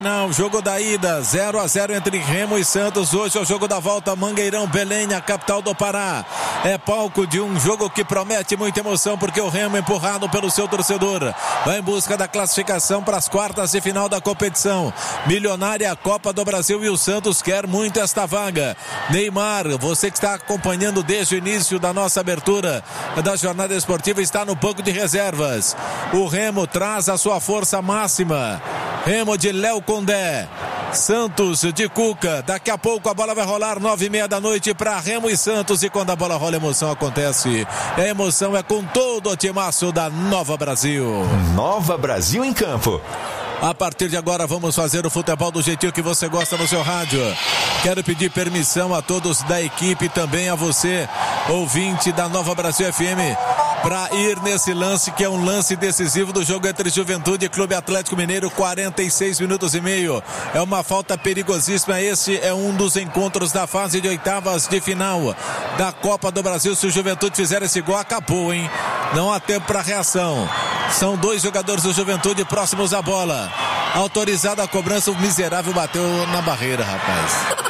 Não, jogo da ida, 0-0 entre Remo e Santos. Hoje é o jogo da volta, Mangueirão, Belém, a capital do Pará. É palco de um jogo que promete muita emoção, porque o Remo, empurrado pelo seu torcedor, vai em busca da classificação para as quartas de final da competição. Milionária Copa do Brasil, e o Santos quer muito esta vaga. Neymar, você que está acompanhando desde o início da nossa abertura da jornada esportiva, está no banco de reservas. O Remo traz a sua força máxima. Remo de Léo Condé, Santos de Cuca. Daqui a pouco a bola vai rolar, 9h30 da noite para Remo e Santos. E quando a bola rola, a emoção acontece. A emoção é com todo o timaço da Nova Brasil. Nova Brasil em campo. A partir de agora vamos fazer o futebol do jeitinho que você gosta no seu rádio. Quero pedir permissão a todos da equipe, também a você, ouvinte da Nova Brasil FM, para ir nesse lance, que é um lance decisivo do jogo entre Juventude e Clube Atlético Mineiro. 46 minutos e meio. É uma falta perigosíssima. Esse é um dos encontros da fase de oitavas de final da Copa do Brasil. Se o Juventude fizer esse gol, acabou, hein? Não há tempo para reação. São dois jogadores do Juventude próximos à bola. Autorizada a cobrança, o miserável bateu na barreira, rapaz.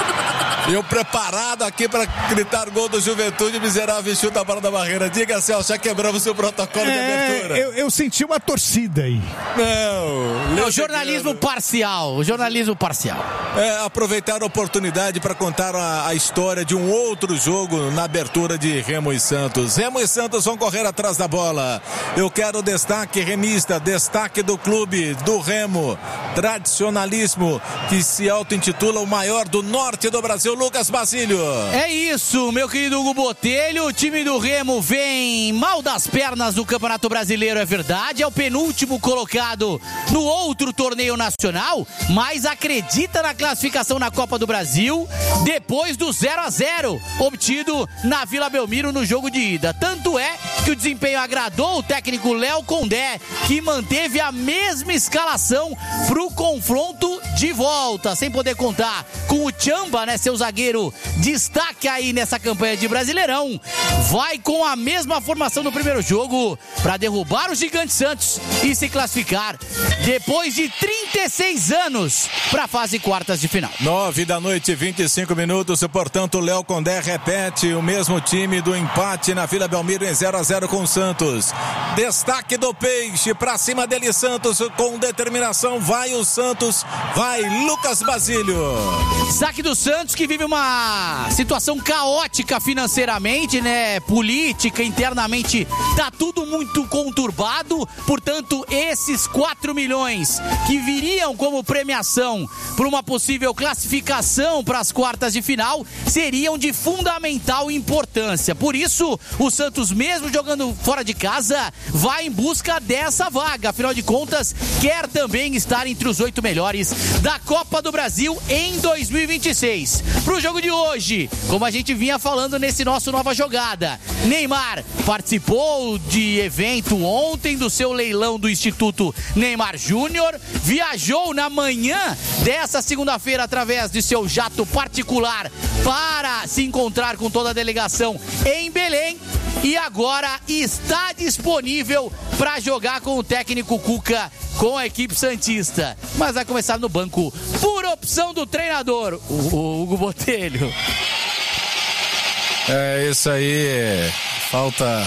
Eu preparado aqui para gritar gol do Juventude, o miserável chuta a bola da barreira. Diga, Celso, já quebramos o protocolo de abertura. Eu senti uma torcida aí. Não, o jornalismo parcial. O jornalismo parcial. Aproveitar a oportunidade para contar a história de um outro jogo na abertura de Remo e Santos. Remo e Santos vão correr atrás da bola. Eu quero destaque remista, destaque do clube do Remo, tradicionalismo, que se auto-intitula o maior do norte do Brasil, Lucas Basílio. É isso, meu querido Hugo Botelho. O time do Remo vem mal das pernas no Campeonato Brasileiro, é verdade. É o penúltimo colocado no outro torneio nacional, mas acredita na classificação na Copa do Brasil depois do 0-0 obtido na Vila Belmiro no jogo de ida. Tanto é que o desempenho agradou o técnico Léo Condé, que manteve a mesma escalação pro confronto de volta, sem poder contar com o Chamba, né, seu zagueiro destaque aí nessa campanha de Brasileirão. Vai com a mesma formação no primeiro jogo para derrubar o Gigante Santos e se classificar depois de 36 anos para a fase quartas de final. 9 da noite, 25 minutos. Portanto, o Léo Condé repete o mesmo time do empate na Vila Belmiro em 0-0 com o Santos. Destaque do Peixe, para cima dele Santos com determinação. Vai o Santos, vai Lucas Basílio. Destaque do Santos, que vive uma situação caótica financeiramente, né? Política, internamente, tá tudo muito conturbado. Portanto, esses 4 milhões que viriam como premiação para uma possível classificação para as quartas de final seriam de fundamental importância. Por isso, o Santos, mesmo jogando fora de casa, vai em busca dessa vaga. Afinal de contas, quer também estar entre os 8 melhores da Copa do Brasil em 2026. Pro jogo de hoje, como a gente vinha falando nesse nosso Nova Jogada, Neymar participou de evento ontem do seu leilão do Instituto Neymar Júnior, viajou na manhã dessa segunda-feira através de seu jato particular para se encontrar com toda a delegação em Belém e agora está disponível para jogar com o técnico Cuca, com a equipe santista, mas vai começar no banco por opção do treinador, o Hugo Botelho. É isso aí, falta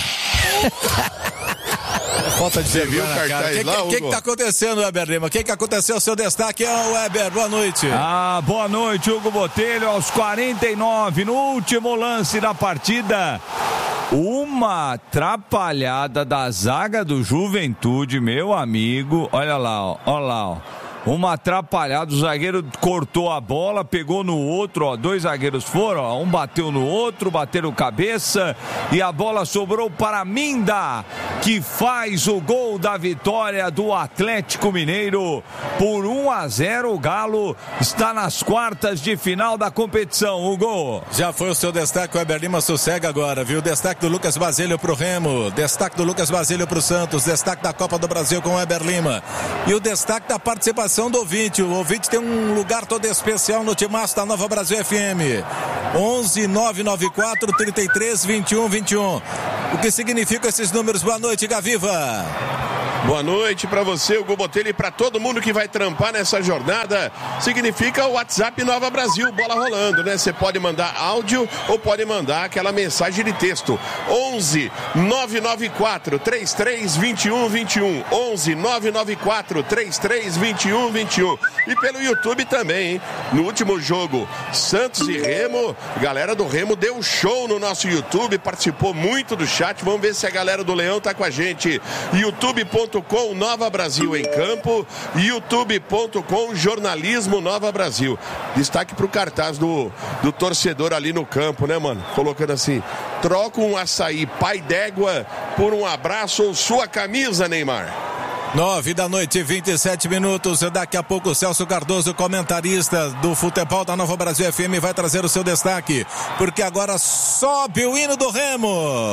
de vergonha na cara. O que tá acontecendo, Weber Lima? O que aconteceu? Seu destaque é o Weber. Boa noite. Boa noite, Hugo Botelho. Aos 49, no último lance da partida, uma atrapalhada da zaga do Juventude, meu amigo. Olha lá, ó. Uma atrapalhada, o zagueiro cortou a bola, pegou no outro, ó, 2 zagueiros foram, ó, um bateu no outro, bateram cabeça e a bola sobrou para Minda, que faz o gol da vitória do Atlético Mineiro por 1-0. O Galo está nas quartas de final da competição. O gol. Já foi o seu destaque, o Weber Lima sossega agora, viu? Destaque do Lucas Basílio pro Remo, destaque do Lucas Basílio pro Santos, destaque da Copa do Brasil com o Weber Lima e o destaque da participação do ouvinte. O ouvinte tem um lugar todo especial no timaço da Nova Brasil FM. 11 994 33 21 21. O que significa esses números? Boa noite, Gaviva. Boa noite para você, Hugo Botelho, e para todo mundo que vai trampar nessa jornada. Significa o WhatsApp Nova Brasil, bola rolando, né? Você pode mandar áudio ou pode mandar aquela mensagem de texto. 11 994 33 21 21. 11 994 33 21 21. E pelo YouTube também, hein? No último jogo, Santos e Remo, a galera do Remo deu show no nosso YouTube, participou muito do chat. Vamos ver se a galera do Leão tá com a gente. youtube.com Nova Brasil em campo, youtube.com Jornalismo Nova Brasil. Destaque pro cartaz do torcedor ali no campo, né, mano? Colocando assim: troca um açaí pai d'égua por um abraço ou sua camisa, Neymar. 9h, 27 minutos. Daqui a pouco o Celso Cardoso, comentarista do futebol da Nova Brasil FM, vai trazer o seu destaque, porque agora sobe o hino do Remo.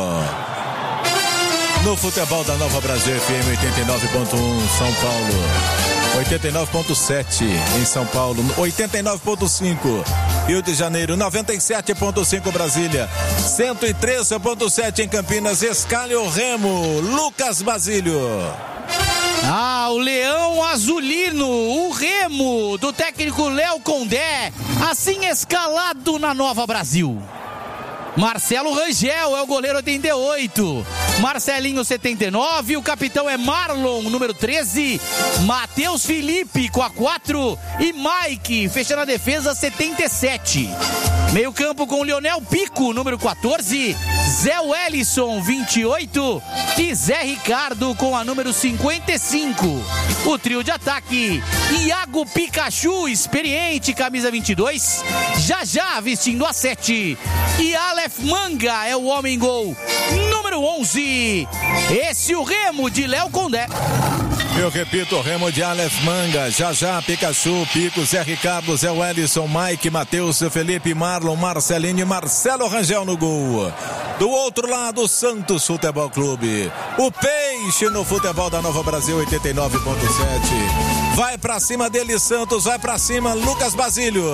No futebol da Nova Brasil FM 89.1 São Paulo, 89.7 em São Paulo, 89.5 Rio de Janeiro, 97.5 Brasília, 103.7 em Campinas. Escalhe o Remo, Lucas Basílio. O Leão Azulino, o Remo do técnico Léo Condé, assim escalado na Nova Brasil. Marcelo Rangel é o goleiro 88, Marcelinho 79, o capitão é Marlon, número 13, Matheus Felipe com a 4 e Mike fechando a defesa 77. Meio campo com Leonel Pico, número 14, Zé Wellison 28 e Zé Ricardo com a número 55. O trio de ataque: Iago Pikachu, experiente, camisa 22, Já vestindo a 7 e Aleph Manga é o homem-gol, número 11. Esse o Remo de Léo Condé. Eu repito, o Remo de Aleph Manga, Já, Pikachu, Pico, Zé Ricardo, Zé Wellison, Mike, Matheus, Felipe, Marlon, Marcelinho e Marcelo Rangel no gol. Do outro lado, Santos Futebol Clube. O Peixe no futebol da Nova Brasil 89.7. Vai pra cima dele, Santos, vai pra cima, Lucas Basílio.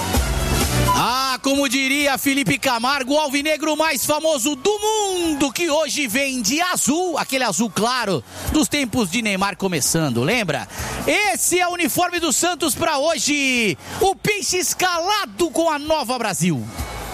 Como diria Felipe Camargo, o alvinegro mais famoso do mundo, que hoje vem de azul, aquele azul claro dos tempos de Neymar começando, lembra? Esse é o uniforme do Santos para hoje, o Peixe escalado com a Nova Brasil.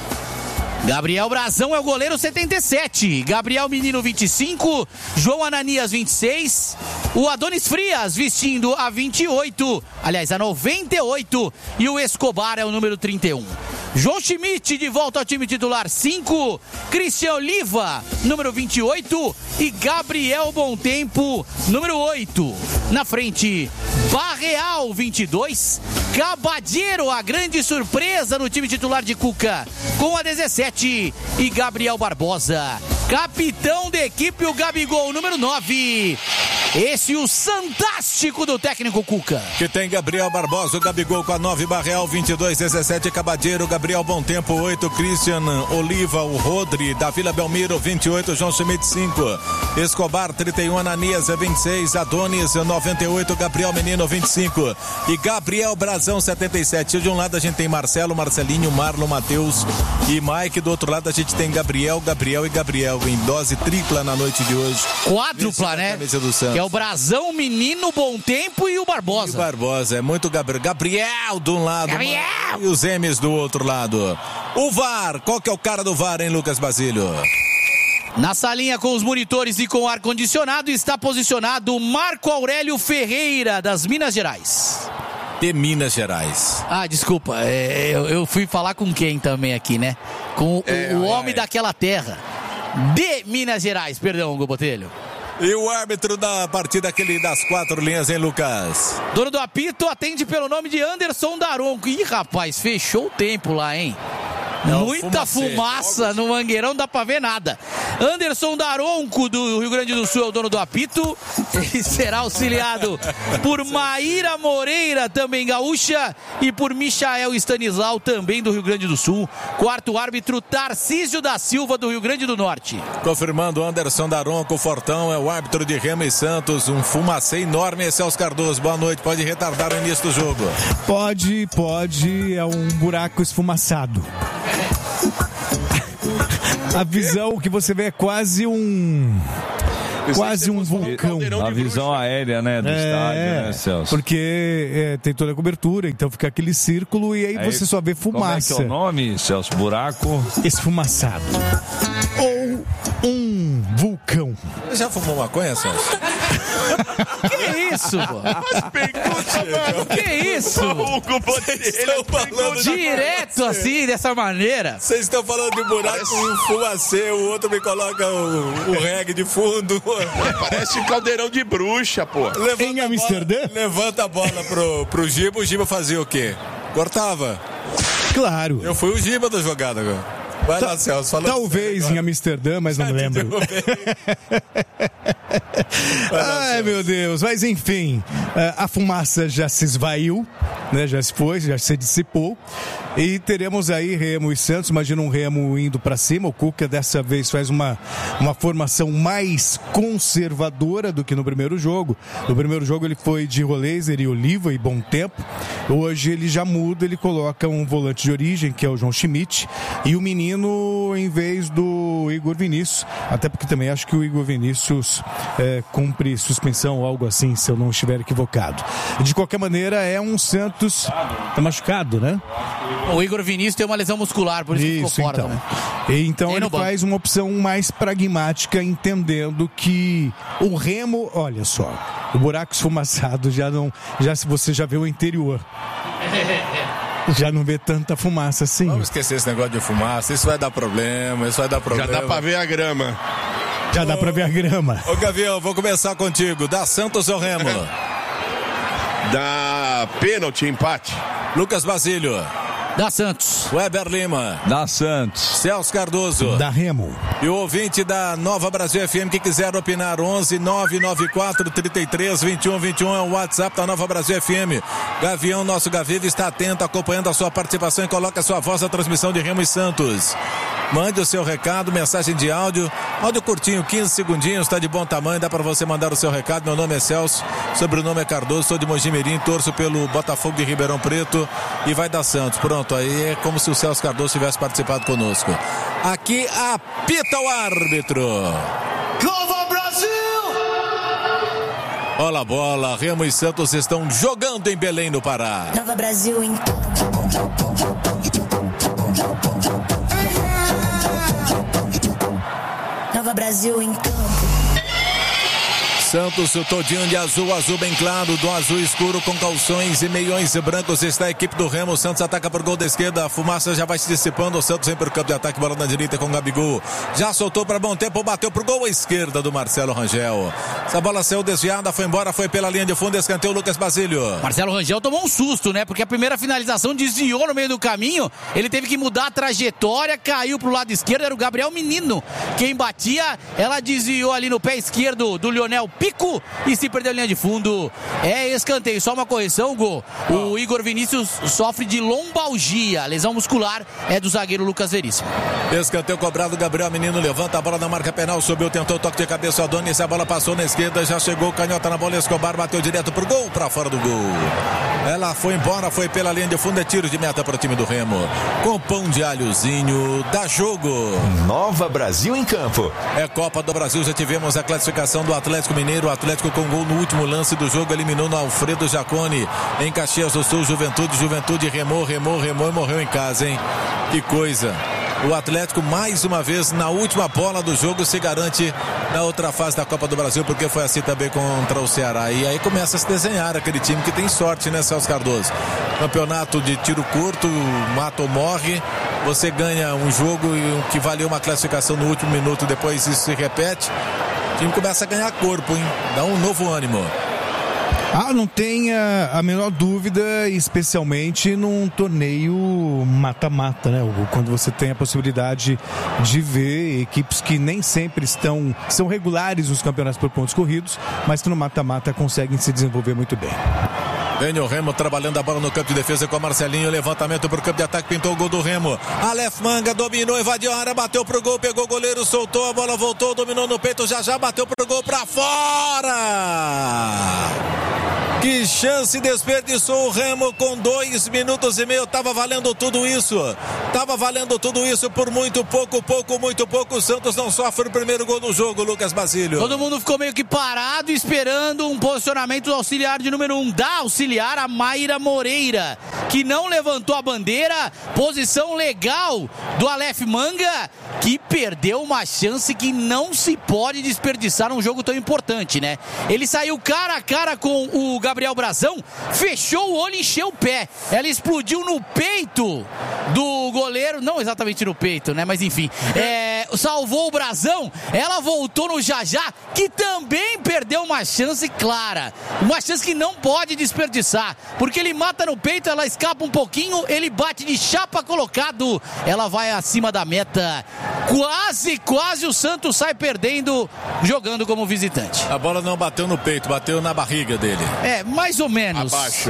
Gabriel Brazão é o goleiro 77, Gabriel Menino 25, João Ananias 26, o Adonis Frias vestindo a 28, aliás a 98, e o Escobar é o número 31. João Schmidt de volta ao time titular 5, Cristian Oliva número 28 e Gabriel Bontempo número 8. Na frente, Barreal 22, Cabadeiro, a grande surpresa no time titular de Cuca com a 17 e Gabriel Barbosa, capitão da equipe, o Gabigol número 9. Esse o fantástico do técnico Cuca. Que tem Gabriel Barbosa, o Gabigol com a 9, Barreal 22, 17, Cabadeiro, Gabriel Bontempo 8, Christian Oliva, o Rodri, da Vila Belmiro 28, João Schmidt 5, Escobar 31, Ananias 26, Adonis 98, Gabriel Menino 25 e Gabriel Brazão 77. De um lado a gente tem Marcelo, Marcelinho, Marlon, Matheus e Mike. Do outro lado a gente tem Gabriel e Gabriel em dose tripla na noite de hoje. Quádrupla, né? Que é o Brazão, Menino, Bontempo e o Barbosa. E o Barbosa, é muito Gabriel de um lado, Gabriel! E os M's do outro lado. O VAR, qual que é o cara do VAR, hein, Lucas Basílio? Na salinha com os monitores e com ar-condicionado está posicionado Marco Aurélio Ferreira, das Minas Gerais. De Minas Gerais. Desculpa, eu fui falar com quem também aqui, né? Com o homem daquela terra. De Minas Gerais, perdão, Hugo Botelho. E o árbitro da partida, aquele das 4 linhas, hein, Lucas? Dono do apito atende pelo nome de Anderson Daronco. Ih, rapaz, fechou o tempo lá, hein? Muita fumaça no Mangueirão, dá pra ver nada. Anderson Daronco, do Rio Grande do Sul, é o dono do apito. Ele será auxiliado por Maíra Moreira, também gaúcha, e por Michael Stanislau, também do Rio Grande do Sul. Quarto árbitro, Tarcísio da Silva, do Rio Grande do Norte. Confirmando, Anderson Daronco, Fortão, é o árbitro de Remo e Santos. Um fumacê enorme, Celso Cardoso. Boa noite, pode retardar o início do jogo? Pode, é um buraco esfumaçado. A visão que você vê é quase quase um vulcão. A visão aérea, né, do estádio, né, Celso? Porque tem toda a cobertura, então fica aquele círculo e aí você só vê fumaça. Como é que é o nome, Celso? Buraco? Esfumaçado. Ou um vulcão. Você já fumou maconha, Celso? Que isso, pô? Que isso? Direto assim, dessa maneira. Vocês estão falando de buraco, um fumacê, o outro me coloca o reggae de fundo. Parece um caldeirão de bruxa, pô. Em Amsterdã? Levanta a bola pro Giba, o Giba fazia o quê? Cortava. Claro. Eu fui o Giba da jogada agora. Vai lá, Celso, fala. Talvez em Amsterdã, mas não me lembro. Ai, meu Deus. Mas enfim, a fumaça já se esvaiu, né? Já se foi, já se dissipou. E teremos aí Remo e Santos. Imagina um Remo indo para cima. O Cuca dessa vez faz uma formação mais conservadora do que no primeiro jogo. No primeiro jogo ele foi de Roleiser e Oliva e Bom Tempo. Hoje ele já muda, ele coloca um volante de origem, que é o João Schmidt, e o menino em vez do Igor Vinícius. Até porque também acho que o Igor Vinícius cumpre suspensão ou algo assim, se eu não estiver equivocado. De qualquer maneira, é um Santos... Tá machucado, né? O Igor Vinícius tem uma lesão muscular, por isso que ficou fora então. também. Então ele faz uma opção mais pragmática, entendendo que o Remo, olha só, o buraco esfumaçado se você já vê o interior. Já não vê tanta fumaça assim. Vamos esquecer esse negócio de fumaça, isso vai dar problema, Já dá pra ver a grama. Já dá pra ver a grama. Ô Gavião, vou começar contigo. Dá Santos ou Remo? Dá pênalti, empate. Lucas Basílio. Da Santos. Weber Lima. Da Santos. Celso Cardoso. Da Remo. E o ouvinte da Nova Brasil FM que quiser opinar, 11 994 33 21 21 é o WhatsApp da Nova Brasil FM. Gavião, nosso Gaviva, está atento, acompanhando a sua participação e coloca a sua voz na transmissão de Remo e Santos. Mande o seu recado, mensagem de áudio curtinho, 15 segundinhos, tá de bom tamanho, dá para você mandar o seu recado. Meu nome é Celso, sobrenome é Cardoso, sou de Mojimirim, torço pelo Botafogo de Ribeirão Preto e vai dar Santos. Pronto, aí é como se o Celso Cardoso tivesse participado conosco. Aqui apita o árbitro. Nova Brasil! Olha a bola, Remo e Santos estão jogando em Belém, no Pará. Nova Brasil em Nova Brasil em campo. Santos, o todinho de azul, azul bem claro, do azul escuro com calções e meiões brancos está a equipe do Remo. O Santos ataca por gol da esquerda, a fumaça já vai se dissipando, o Santos vem para o campo de ataque, bola na direita com o Gabigol, já soltou para Bom Tempo, bateu pro gol à esquerda do Marcelo Rangel. Essa bola saiu desviada, foi embora, foi pela linha de fundo, escanteio Lucas Basílio. Marcelo Rangel tomou um susto, né? Porque a primeira finalização desviou no meio do caminho, ele teve que mudar a trajetória, caiu pro lado esquerdo, era o Gabriel Menino quem batia, ela desviou ali no pé esquerdo do Lionel Pico e se perdeu a linha de fundo. É escanteio, só uma correção, Gol. O Igor Vinícius sofre de lombalgia, lesão muscular é do zagueiro Lucas Veríssimo. Escanteio cobrado, Gabriel Menino levanta a bola na marca penal, subiu, tentou toque de cabeça, Adonis, a bola passou na esquerda, já chegou, canhota na bola, Escobar bateu direto pro gol, pra fora do gol. Ela foi embora, foi pela linha de fundo, é tiro de meta para o time do Remo. Com pão de alhozinho, dá jogo. Nova Brasil em campo. É Copa do Brasil, já tivemos a classificação do Atlético Mineiro, o Atlético com gol no último lance do jogo, eliminou no Alfredo Jaconi, em Caxias do Sul, Juventude remou e morreu em casa, hein? Que coisa. O Atlético mais uma vez na última bola do jogo se garante na outra fase da Copa do Brasil, porque foi assim também contra o Ceará. E aí começa a se desenhar aquele time que tem sorte, né, Celso Cardoso? Campeonato de tiro curto, mata ou morre. Você ganha um jogo que valeu uma classificação no último minuto, depois isso se repete. O time começa a ganhar corpo, hein? Dá um novo ânimo. Não tenha a menor dúvida, especialmente num torneio mata-mata, né? Quando você tem a possibilidade de ver equipes que nem sempre são regulares nos campeonatos por pontos corridos, mas que no mata-mata conseguem se desenvolver muito bem. Vem o Remo trabalhando a bola no campo de defesa com o Marcelinho, levantamento para o campo de ataque, pintou o gol do Remo. Aleph Manga dominou, invadiu a área, bateu pro gol, pegou o goleiro, soltou, a bola voltou, dominou no peito, já bateu pro gol, para fora! Que chance desperdiçou o Remo com 2 minutos e meio. Tava valendo tudo isso. Por muito pouco. O Santos não sofre o primeiro gol do jogo, Lucas Basílio. Todo mundo ficou meio que parado esperando um posicionamento do auxiliar de número 1. Da auxiliar, a Mayra Moreira, que não levantou a bandeira. Posição legal do Aleph Manga, que perdeu uma chance que não se pode desperdiçar num jogo tão importante, né? Ele saiu cara a cara com o Gabriel Brazão, fechou o olho e encheu o pé. Ela explodiu no peito do goleiro, não exatamente no peito, né? Mas enfim, salvou o Brazão. Ela voltou no Jajá, que também perdeu uma chance clara, uma chance que não pode desperdiçar, porque ele mata no peito, ela escapa um pouquinho, ele bate de chapa colocado, ela vai acima da meta. Quase o Santos sai perdendo jogando como visitante. A bola não bateu no peito, bateu na barriga dele. Mais ou menos. Abaixo.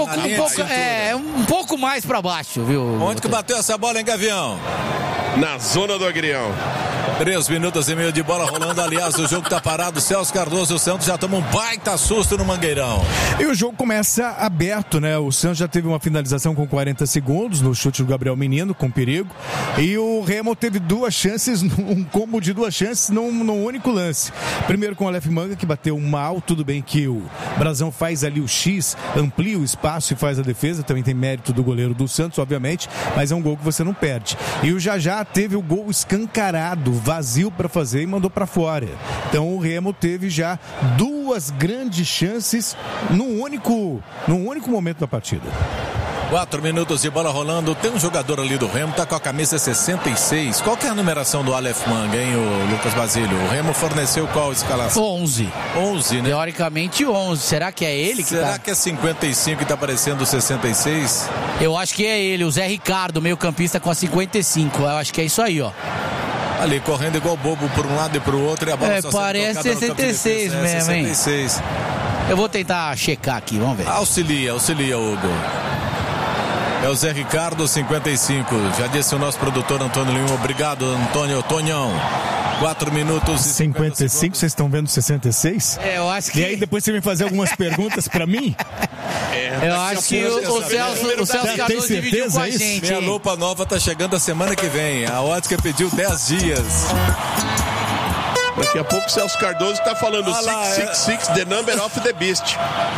Um pouco mais pra baixo, viu? Onde que bateu essa bola, hein, Gavião? Na zona do agrião. 3 minutos e meio de bola rolando. Aliás, o jogo tá parado. Celso Cardoso, o Santos já toma um baita susto no Mangueirão. E o jogo começa aberto, né? O Santos já teve uma finalização com 40 segundos no chute do Gabriel Menino, com perigo. E o Remo teve 2 chances, um combo de 2 chances num único lance. Primeiro com o Aleph Manga, que bateu mal. Tudo bem que o Brazão faz ali o X, amplia o espaço e faz a defesa. Também tem mérito do goleiro do Santos, obviamente. Mas é um gol que você não perde. E o Jajá teve o gol escancarado, vazio para fazer e mandou para fora. Então o Remo teve já 2 grandes chances num único momento da partida. 4 minutos de bola rolando. Tem um jogador ali do Remo, tá com a camisa 66. Qual que é a numeração do Aleph Manga, hein, o Lucas Basílio? O Remo forneceu qual escalação? 11. 11, né? Teoricamente 11. Será que é ele que Será que é 55 e tá aparecendo 66? Eu acho que é ele, o Zé Ricardo, meio campista com a 55. Eu acho que é isso aí, ó. Ali correndo igual bobo por um lado e pro outro e a bola só parece 66 de mesmo, 66. Hein? Eu vou tentar checar aqui, vamos ver. Auxilia, Hugo. É o Zé Ricardo, 55. Já disse o nosso produtor Antônio Lima. Obrigado, Antônio Tonhão. 4 minutos e 55, vocês estão vendo 66? Eu acho que... E aí depois você vem fazer algumas perguntas pra mim? Eu acho que o Celso Cardoso dividiu com a gente. Minha lupa nova tá chegando a semana que vem. A ótica pediu 10 dias. Daqui a pouco o Celso Cardoso tá falando 666, the number of the beast.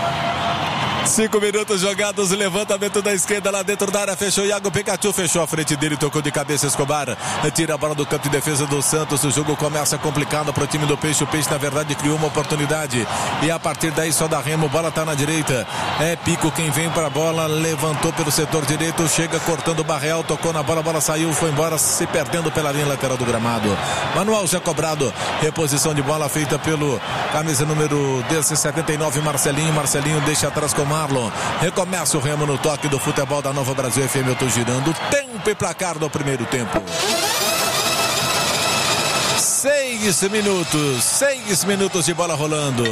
5 minutos jogados, levantamento da esquerda lá dentro da área, fechou Iago Pikachu, fechou a frente dele, tocou de cabeça Escobar, tira a bola do campo de defesa do Santos. O jogo começa complicado para o time do Peixe. O Peixe na verdade criou uma oportunidade e a partir daí só dá Remo. Bola tá na direita, é Pico quem vem para a bola, levantou pelo setor direito, chega cortando o Barreal, tocou na bola, a bola saiu, foi embora, se perdendo pela linha lateral do gramado. Manuel já cobrado, reposição de bola feita pelo camisa número 79, Marcelinho deixa atrás com Marlon. Recomeça o Remo no toque do futebol da Nova Brasil FM. Eu tô girando tempo e placar do primeiro tempo. 6 minutos de bola rolando.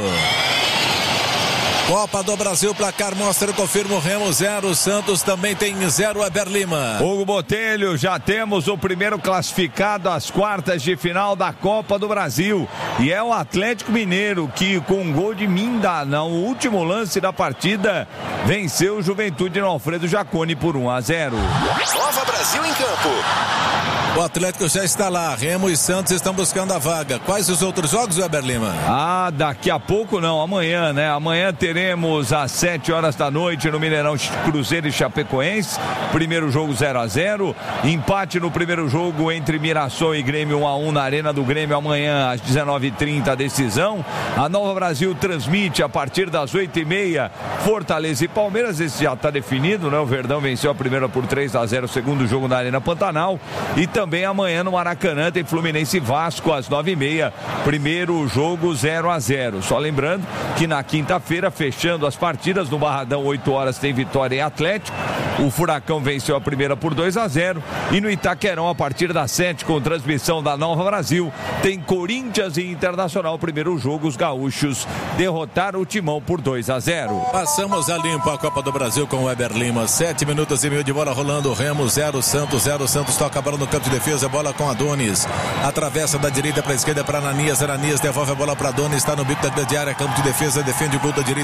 Copa do Brasil, placar mostra, confirma o Remo 0, Santos também tem 0, Eber Lima. Hugo Botelho, já temos o primeiro classificado às quartas de final da Copa do Brasil. E é o Atlético Mineiro que, com um gol de Mindanao, no último lance da partida, venceu o Juventude no Alfredo Jaconi por 1-0. Nova Brasil em campo. O Atlético já está lá, Remo e Santos estão buscando a vaga. Quais os outros jogos, Eber Lima? Daqui a pouco não, amanhã, né? Amanhã teremos às 7 horas da noite no Mineirão, Cruzeiro e Chapecoense. Primeiro jogo 0-0. Empate no primeiro jogo entre Mirassol e Grêmio 1-1 na Arena do Grêmio. Amanhã às 19h30 a decisão. A Nova Brasil transmite a partir das 8h30 Fortaleza e Palmeiras. Esse já está definido, né? O Verdão venceu a primeira por 3-0, o segundo jogo na Arena Pantanal. E também amanhã no Maracanã tem Fluminense e Vasco às 9h30. Primeiro jogo 0-0. Só lembrando que na quinta-feira, fechando as partidas, no Barradão, 8 horas, tem Vitória e Atlético. O Furacão venceu a primeira por 2-0. E no Itaquerão, a partir das 7, com transmissão da Nova Brasil, tem Corinthians e Internacional. Primeiro jogo, os gaúchos derrotaram o Timão por 2-0. Passamos a limpo a Copa do Brasil com o Eber Lima. 7 minutos e meio de bola rolando. Remo 0, Santos 0. Santos toca a bola no campo de defesa, bola com Adonis. Atravessa da direita para a esquerda para Ananias. Ananias devolve a bola para Adonis. Está no bico da grande área, campo de defesa, defende o gol da direita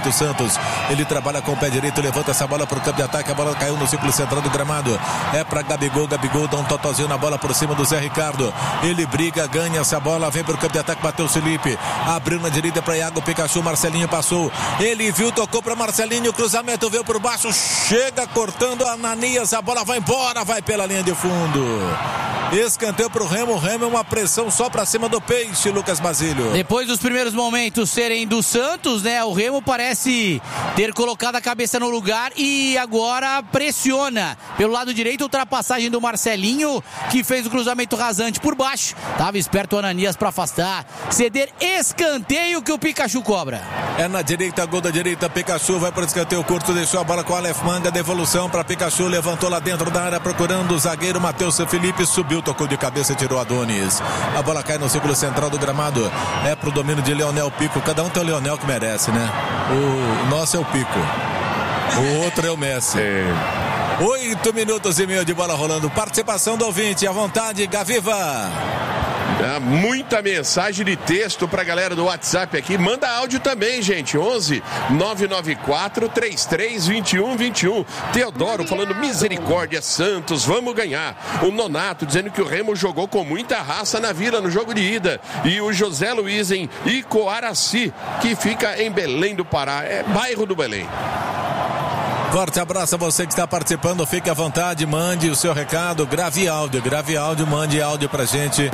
direito o Santos. Ele trabalha com o pé direito, levanta essa bola pro campo de ataque. A bola caiu no círculo central do gramado. É pra Gabigol. Gabigol dá um totozinho na bola por cima do Zé Ricardo. Ele briga, ganha essa bola, vem pro campo de ataque, bateu o Felipe. Abriu na direita pra Iago Pikachu. Marcelinho passou. Ele viu, tocou pra Marcelinho. O cruzamento veio por baixo. Chega cortando a Ananias. A bola vai embora, vai pela linha de fundo. Escanteio pro Remo. O Remo é uma pressão só pra cima do Peixe, Lucas Basílio. Depois dos primeiros momentos serem do Santos, né? O Remo parece ter colocado a cabeça no lugar e agora pressiona. Pelo lado direito, ultrapassagem do Marcelinho, que fez o cruzamento rasante por baixo. Tava esperto o Ananias pra afastar. Ceder escanteio que o Pikachu cobra. É na direita, gol da direita. Pikachu vai para o escanteio curto, deixou a bola com o Aleph Manga. Devolução para Pikachu, levantou lá dentro da área, procurando o zagueiro Matheus Felipe. Subiu, tocou de cabeça e tirou Adonis. A bola cai no círculo central do gramado. É pro domínio de Leonel Pico. Cada um tem o Leonel que merece, né? O nosso é o Pico. O outro é o Messi. 8 minutos e meio de bola rolando. Participação do ouvinte, à vontade, Gaviva. Muita mensagem de texto pra galera do WhatsApp aqui. Manda áudio também, gente. 11 994 33 21 21. Teodoro falando misericórdia, Santos, vamos ganhar. O Nonato dizendo que o Remo jogou com muita raça na Vila no jogo de ida. E o José Luiz em Icoaraci, que fica em Belém do Pará. É bairro do Belém. Forte abraço a você que está participando, fique à vontade, mande o seu recado, grave áudio, mande áudio pra gente.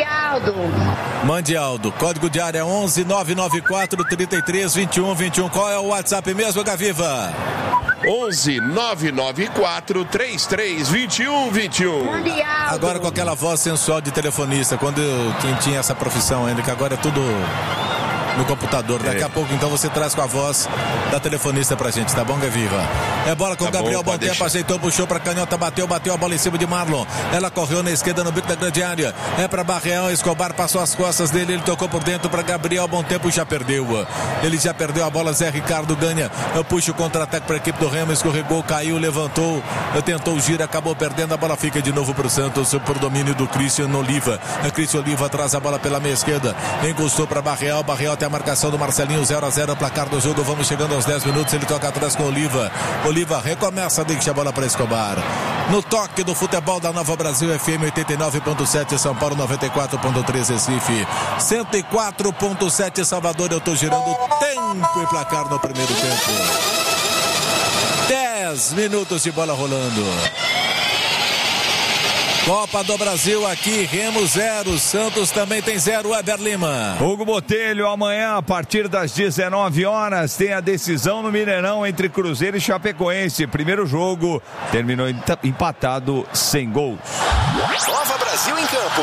Mande áudio, código de área 11 994 33 21 21. Qual é o WhatsApp mesmo, Gaviva? 11 994 33 21 21. Agora com aquela voz sensual de telefonista, quando quem tinha essa profissão ainda, que agora é tudo no computador. Daqui a pouco, então, você traz com a voz da telefonista pra gente, tá bom, Gaviva? É bola com o Gabriel, bom tempo, ajeitou, puxou pra canhota, bateu a bola em cima de Marlon. Ela correu na esquerda no bico da grande área. É pra Barreal, Escobar passou as costas dele, ele tocou por dentro pra Gabriel, bom tempo, já perdeu. Ele já perdeu a bola, Zé Ricardo ganha. Puxa o contra-ataque pra equipe do Remo, escorregou, caiu, levantou, tentou o giro, acabou perdendo, a bola fica de novo pro Santos, por domínio do Christian Oliva. Christian Oliva traz a bola pela meia esquerda, encostou pra Barreal tem a marcação do Marcelinho, 0-0, placar do jogo, vamos chegando aos 10 minutos, ele toca atrás com o Oliva recomeça, deixa a bola para Escobar, no toque do futebol da Nova Brasil FM 89.7 São Paulo, 94.3 Recife, 104.7 Salvador. Eu tô girando tempo e placar no primeiro tempo, 10 minutos de bola rolando. Copa do Brasil aqui, Remo 0, Santos também tem 0, Weber Lima. Hugo Botelho, amanhã a partir das 19 horas tem a decisão no Mineirão entre Cruzeiro e Chapecoense. Primeiro jogo terminou empatado sem gols. Nova Brasil em campo.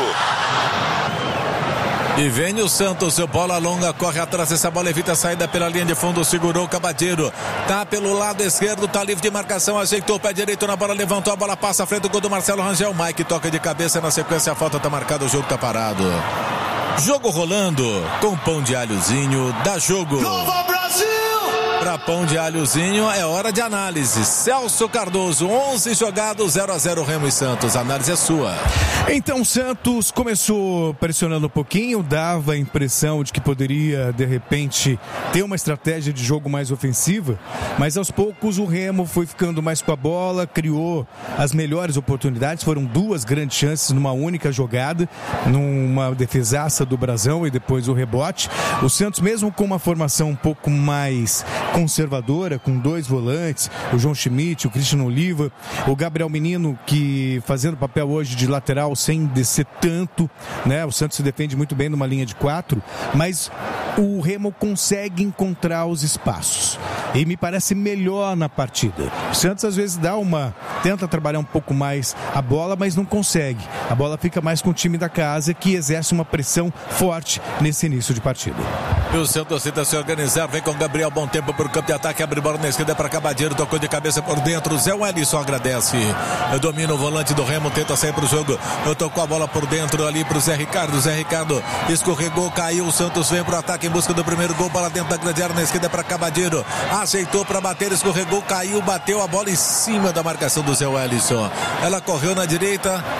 E vem o Santos, bola longa, corre atrás, essa bola evita a saída pela linha de fundo, segurou o Cabadeiro, tá pelo lado esquerdo, tá livre de marcação, ajeitou o pé direito na bola, levantou a bola, passa à frente do gol do Marcelo Rangel, Mike toca de cabeça, na sequência a falta tá marcada, o jogo tá parado. Jogo rolando, com pão de alhozinho, dá jogo. Nova Brasil! Pra pão de alhozinho é hora de análise. Celso Cardoso, 11 jogados, 0-0 Remo e Santos. A análise é sua. Então, Santos começou pressionando um pouquinho, dava a impressão de que poderia, de repente, ter uma estratégia de jogo mais ofensiva, mas aos poucos o Remo foi ficando mais com a bola, criou as melhores oportunidades, foram 2 grandes chances numa única jogada, numa defesaça do Brasão e depois o rebote. O Santos, mesmo com uma formação um pouco mais conservadora, com 2 volantes, o João Schmidt, o Christian Oliva, o Gabriel Menino, que fazendo papel hoje de lateral sem descer tanto, né? O Santos se defende muito bem numa linha de 4, mas o Remo consegue encontrar os espaços e me parece melhor na partida. O Santos às vezes tenta trabalhar um pouco mais a bola, mas não consegue. A bola fica mais com o time da casa, que exerce uma pressão forte nesse início de partida. E o Santos tenta se organizar, vem com Gabriel, bom tempo pro campo de ataque, abre bola na esquerda para Cabadeiro, tocou de cabeça por dentro, Zé Wellison agradece, domina o volante do Remo, tenta sair pro jogo, tocou a bola por dentro ali pro Zé Ricardo escorregou, caiu, o Santos vem pro ataque em busca do primeiro gol, bola dentro da grande área na esquerda para Cabadeiro, ajeitou para bater, escorregou, caiu, bateu a bola em cima da marcação do Zé Wellison, ela correu na direita,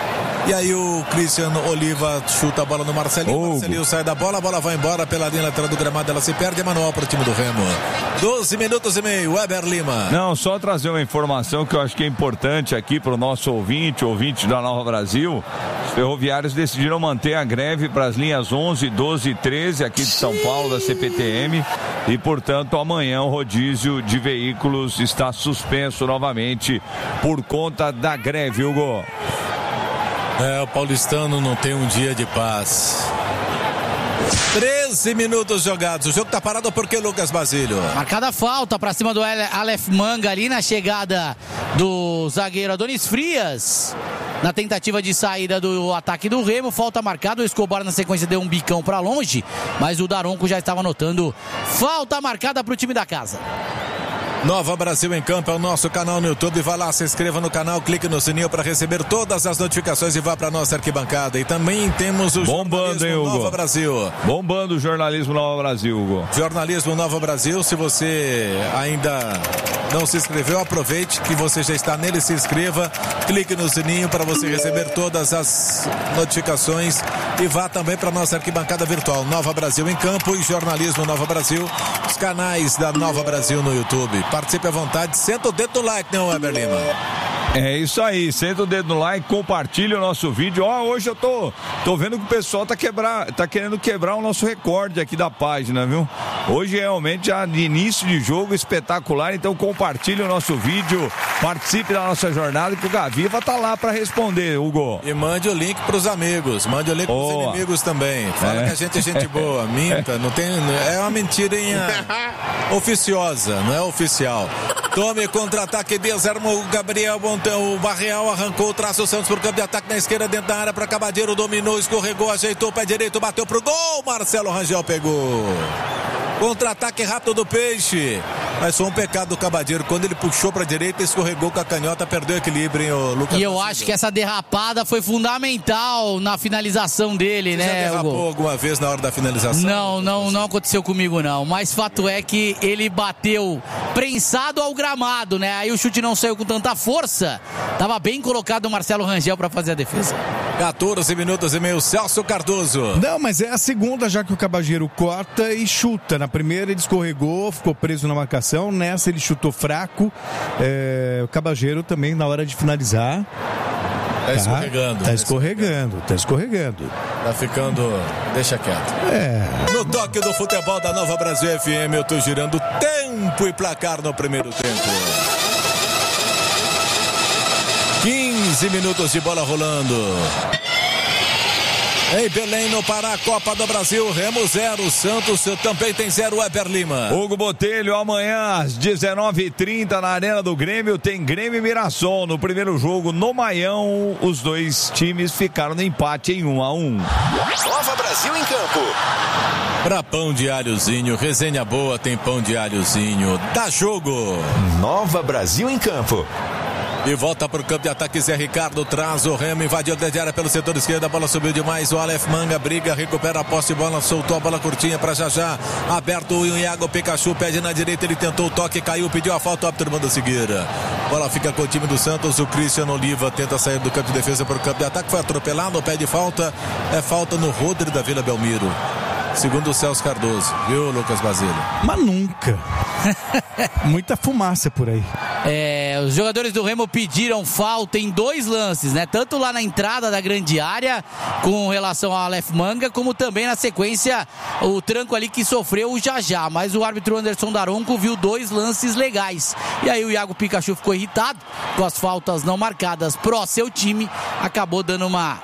E aí o Cristiano Oliva chuta a bola no Marcelinho. Marcelinho sai da bola, a bola vai embora pela linha lateral do gramado, ela se perde. É manual para o time do Remo. 12 minutos e meio, Weber Lima. Não, só trazer uma informação que eu acho que é importante aqui para o nosso ouvinte da Nova Brasil. Os ferroviários decidiram manter a greve para as linhas 11, 12 e 13 aqui de São Paulo, da CPTM. E, portanto, amanhã o rodízio de veículos está suspenso novamente por conta da greve, Hugo. O paulistano não tem um dia de paz. 13 minutos jogados. O jogo tá parado porque Lucas Basílio. Marcada falta pra cima do Aleph Manga ali na chegada do zagueiro Adonis Frias. Na tentativa de saída do ataque do Remo, falta marcada. O Escobar na sequência deu um bicão pra longe, mas o Daronco já estava anotando falta marcada pro time da casa. Nova Brasil em Campo é o nosso canal no YouTube. Vá lá, se inscreva no canal, clique no sininho para receber todas as notificações e vá para nossa arquibancada. E também temos o Bombando, hein, Hugo? Nova Brasil. Bombando o jornalismo Nova Brasil, Hugo. Jornalismo Nova Brasil. Se você ainda não se inscreveu, aproveite que você já está nele, se inscreva, clique no sininho para você receber todas as notificações e vá também para nossa arquibancada virtual. Nova Brasil em Campo e Jornalismo Nova Brasil, os canais da Nova Brasil no YouTube. Participe à vontade, senta o dedo no like, né, Weber Lima? É isso aí, senta o dedo no like, compartilha o nosso vídeo. Hoje eu tô vendo que o pessoal tá querendo quebrar o nosso recorde aqui da página, viu? Hoje realmente já de início de jogo espetacular, então compartilhe o nosso vídeo, participe da nossa jornada que o Gaviva tá lá para responder, Hugo. E mande o link pros amigos, mande o link pros inimigos também. Fala que a gente é gente boa, minta, não tem, é uma mentirinha oficiosa, não é oficial. Tome contra-ataque, desarmou o Gabriel Montão, o Barreal arrancou o traço, o Santos por campo de ataque na esquerda, dentro da área para Cabadeiro, dominou, escorregou, ajeitou o pé direito, bateu pro gol, Marcelo Rangel pegou. Contra-ataque rápido do Peixe. Mas foi um pecado do Cabadeiro. Quando ele puxou para a direita, escorregou com a canhota, perdeu o equilíbrio, hein, o Lucas. E eu acho que essa derrapada foi fundamental na finalização dele, né? Já derrapou Hugo? alguma vez na hora da finalização? Não aconteceu comigo, não. Mas fato é que ele bateu prensado ao gramado, né? Aí o chute não saiu com tanta força. Tava bem colocado o Marcelo Rangel para fazer a defesa. 14 minutos e meio, Celso Cardoso. Não, mas é a segunda já que o Cabageiro corta e chuta. Na primeira ele escorregou, ficou preso na marcação. Nessa ele chutou fraco. O Cabageiro também na hora de finalizar. Tá escorregando. Tá escorregando. Tá ficando... Deixa quieto. No toque do futebol da Nova Brasil FM, eu tô girando tempo e placar no primeiro tempo. 15 minutos de bola rolando. Em Belém, no Pará, Copa do Brasil, Remo 0, Santos também tem 0, Weber Lima. Hugo Botelho, amanhã às 19h30 na Arena do Grêmio, tem Grêmio e Mirassol. No primeiro jogo, no Maião, os dois times ficaram no empate em 1-1. Nova Brasil em Campo. Pra pão de alhozinho, resenha boa, tem pão de alhozinho. Dá jogo. Nova Brasil em Campo. E volta para o campo de ataque, Zé Ricardo traz o Remo, invadiu a grande área pelo setor esquerdo, a bola subiu demais, o Aleph Manga briga, recupera a posse de bola, soltou a bola curtinha para já, aberto o Iago Pikachu, pede na direita, ele tentou o toque, caiu, pediu a falta, o árbitro manda seguir. Bola fica com o time do Santos, o Cristiano Oliva tenta sair do campo de defesa para o campo de ataque, foi atropelado, pede falta, é falta no Rodri da Vila Belmiro. Segundo o Celso Cardoso, viu, Lucas Basílio? Mas nunca. Muita fumaça por aí. Os jogadores do Remo pediram falta em 2 lances, né? Tanto lá na entrada da grande área, com relação ao Aleph Manga, como também na sequência, o tranco ali que sofreu o Jajá. Mas o árbitro Anderson Daronco viu 2 lances legais. E aí o Iago Pikachu ficou irritado com as faltas não marcadas pro seu time, acabou dando uma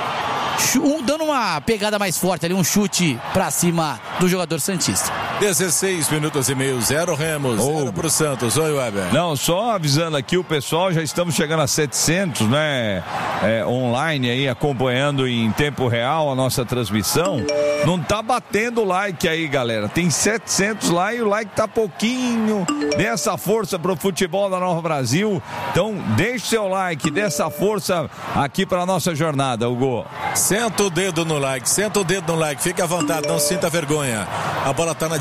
pegada mais forte ali, um chute pra cima do jogador santista. 16 minutos e meio, 0 Remo, 0 pro Santos. Oi, Weber. Não, só avisando aqui o pessoal, já estamos chegando a 700, né? Online aí, acompanhando em tempo real a nossa transmissão. Não tá batendo o like aí, galera. Tem 700 lá e o like tá pouquinho. Dê essa força pro futebol da Nova Brasil. Então, deixe seu like, dê essa força aqui pra nossa jornada, Hugo. Senta o dedo no like, fique à vontade, não sinta vergonha. A bola tá na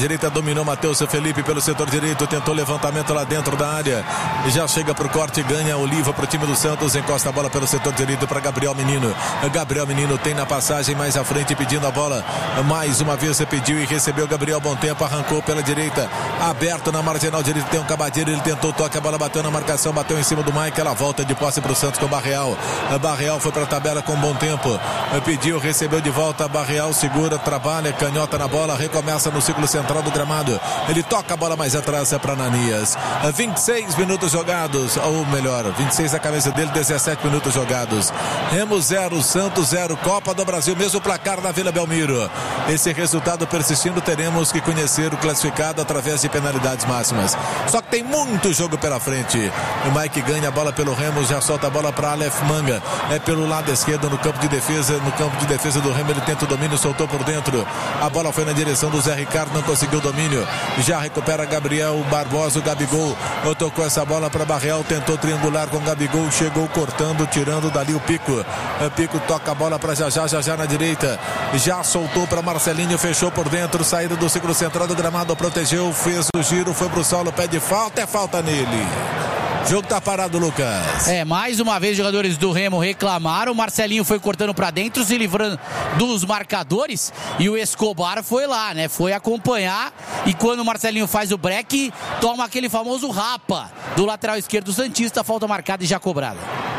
direita, dominou Matheus Felipe pelo setor direito, tentou levantamento lá dentro da área, já chega pro corte, ganha Oliva pro time do Santos, encosta a bola pelo setor direito para Gabriel Menino. Gabriel Menino tem na passagem mais à frente, pedindo a bola, mais uma vez pediu e recebeu. Gabriel, bom tempo, arrancou pela direita, aberto na marginal direita, tem um Cabadeiro, ele tentou, toca, a bola bateu na marcação, bateu em cima do Mike, ela volta de posse pro Santos com o Barreal. Barreal foi pra tabela com bom tempo, pediu, recebeu de volta, Barreal segura, trabalha, canhota na bola, recomeça no círculo central do gramado, ele toca a bola mais atrás para Ananias. 26 minutos jogados, ou melhor, 26 a cabeça dele, 17 minutos jogados. Remo 0, Santos 0, Copa do Brasil, mesmo placar da Vila Belmiro. Esse resultado persistindo, teremos que conhecer o classificado através de penalidades máximas. Só que tem muito jogo pela frente. O Mike ganha a bola pelo Remo, já solta a bola para Aleph Manga. É pelo lado esquerdo no campo de defesa. No campo de defesa do Remo, ele tenta o domínio, soltou por dentro. A bola foi na direção do Zé Ricardo, não conseguiu o domínio. Já recupera Gabriel Barbosa, o Gabigol. Tocou essa bola para Barreal, tentou triangular com o Gabigol, chegou cortando, tirando dali o Pico. Pico toca a bola para Já na direita. Já soltou para Marcelinho, fechou por dentro, saída do círculo central do gramado, protegeu, fez o giro, foi pro solo, pede falta, é falta nele. O jogo tá parado, Lucas. Mais uma vez os jogadores do Remo reclamaram, o Marcelinho foi cortando pra dentro, se livrando dos marcadores, e o Escobar foi lá, né? Foi acompanhar, e quando o Marcelinho faz o break, toma aquele famoso rapa do lateral esquerdo do Santista, falta marcada e já cobrada.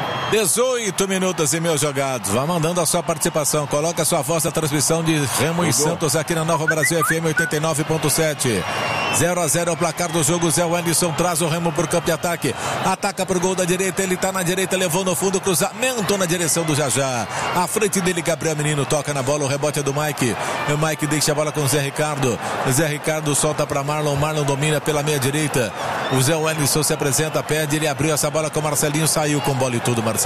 18 minutos e meio jogados. Vá mandando a sua participação. Coloca a sua voz na transmissão de Remo e Santos aqui na Nova Brasil FM 89.7. 0-0 o placar do jogo. Zé Wellington traz o Remo pro campo de ataque. Ataca pro gol da direita. Ele tá na direita, levou no fundo, cruzamento na direção do Jajá. À frente dele, Gabriel Menino toca na bola. O rebote é do Mike. O Mike deixa a bola com o Zé Ricardo. Zé Ricardo solta para Marlon. Marlon domina pela meia direita. O Zé Wellington se apresenta, pede. Ele abriu essa bola com o Marcelinho. Saiu com bola e tudo, Marcelinho.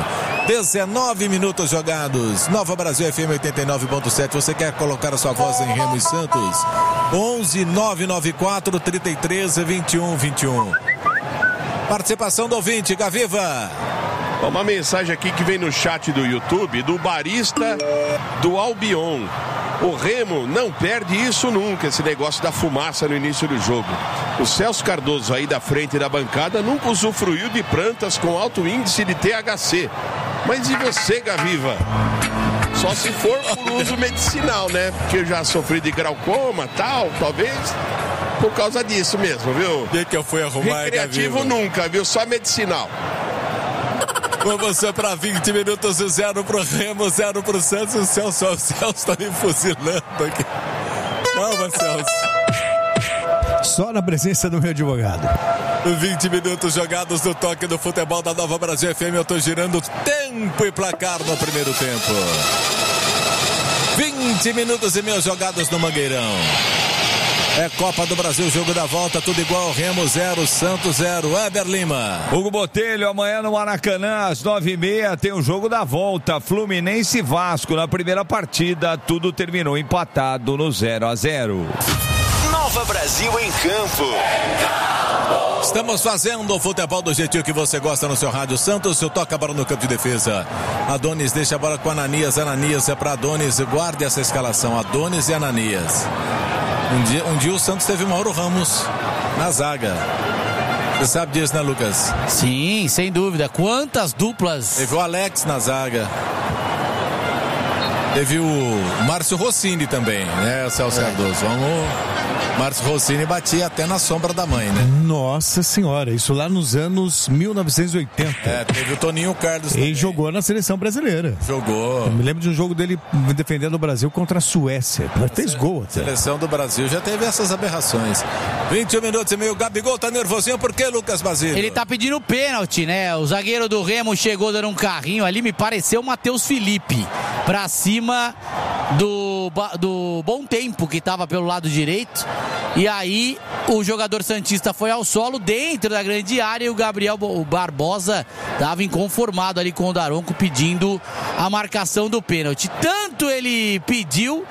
19 minutos jogados. Nova Brasil FM 89.7. Você quer colocar a sua voz em Remo e Santos? 11 994 33 21 21. Participação do ouvinte, Gaviva. Uma mensagem aqui que vem no chat do YouTube do barista do Albion. O Remo não perde isso nunca, esse negócio da fumaça no início do jogo. O Celso Cardoso aí da frente da bancada nunca usufruiu de plantas com alto índice de THC. Mas e você, Gaviva? Só se for por uso medicinal, né? Porque eu já sofri de glaucoma, tal, talvez por causa disso mesmo, viu? O que eu fui arrumar, recreativo Gaviva? Nunca, viu? Só medicinal. Vamos para 20 minutos, 0 pro Remo, 0 pro Santos. O Celso tá me fuzilando aqui. Calma, Celso. Só na presença do meu advogado. 20 minutos jogados no toque do futebol da Nova Brasil FM. Eu tô girando tempo e placar no primeiro tempo. 20 minutos e meio jogados no Mangueirão. É Copa do Brasil, jogo da volta, tudo igual. Remo 0, Santos 0. Weber Lima. Hugo Botelho, amanhã no Maracanã, às 9h30, tem o jogo da volta. Fluminense e Vasco. Na primeira partida, tudo terminou empatado no 0-0. Nova Brasil em campo. Estamos fazendo o futebol do jeitinho que você gosta no seu rádio. Santos, toca a bola no campo de defesa. Adonis deixa a bola com Ananias. Ananias é para Adonis. Guarde essa escalação. Adonis e Ananias. Um dia o Santos teve Mauro Ramos na zaga. Você sabe disso, né, Lucas? Sim, sem dúvida. Quantas duplas. Teve o Alex na zaga. Teve o Márcio Rossini também, né, Celso Cardoso? Márcio Rossini batia até na sombra da mãe, né? Nossa senhora, isso lá nos anos 1980. Teve o Toninho Carlos também. Ele jogou na seleção brasileira. Jogou. Eu me lembro de um jogo dele defendendo o Brasil contra a Suécia. Mas fez gol até. Seleção do Brasil já teve essas aberrações. 21 minutos e meio, o Gabigol tá nervosinho, por que, Lucas Basílio? Ele tá pedindo pênalti, né? O zagueiro do Remo chegou dando um carrinho ali, me pareceu o Matheus Felipe, pra cima do Bom Tempo, que tava pelo lado direito. E aí O jogador santista foi ao solo dentro da grande área e o Gabriel Barbosa estava inconformado ali com o Daronco pedindo a marcação do pênalti. Tanto ele pediu,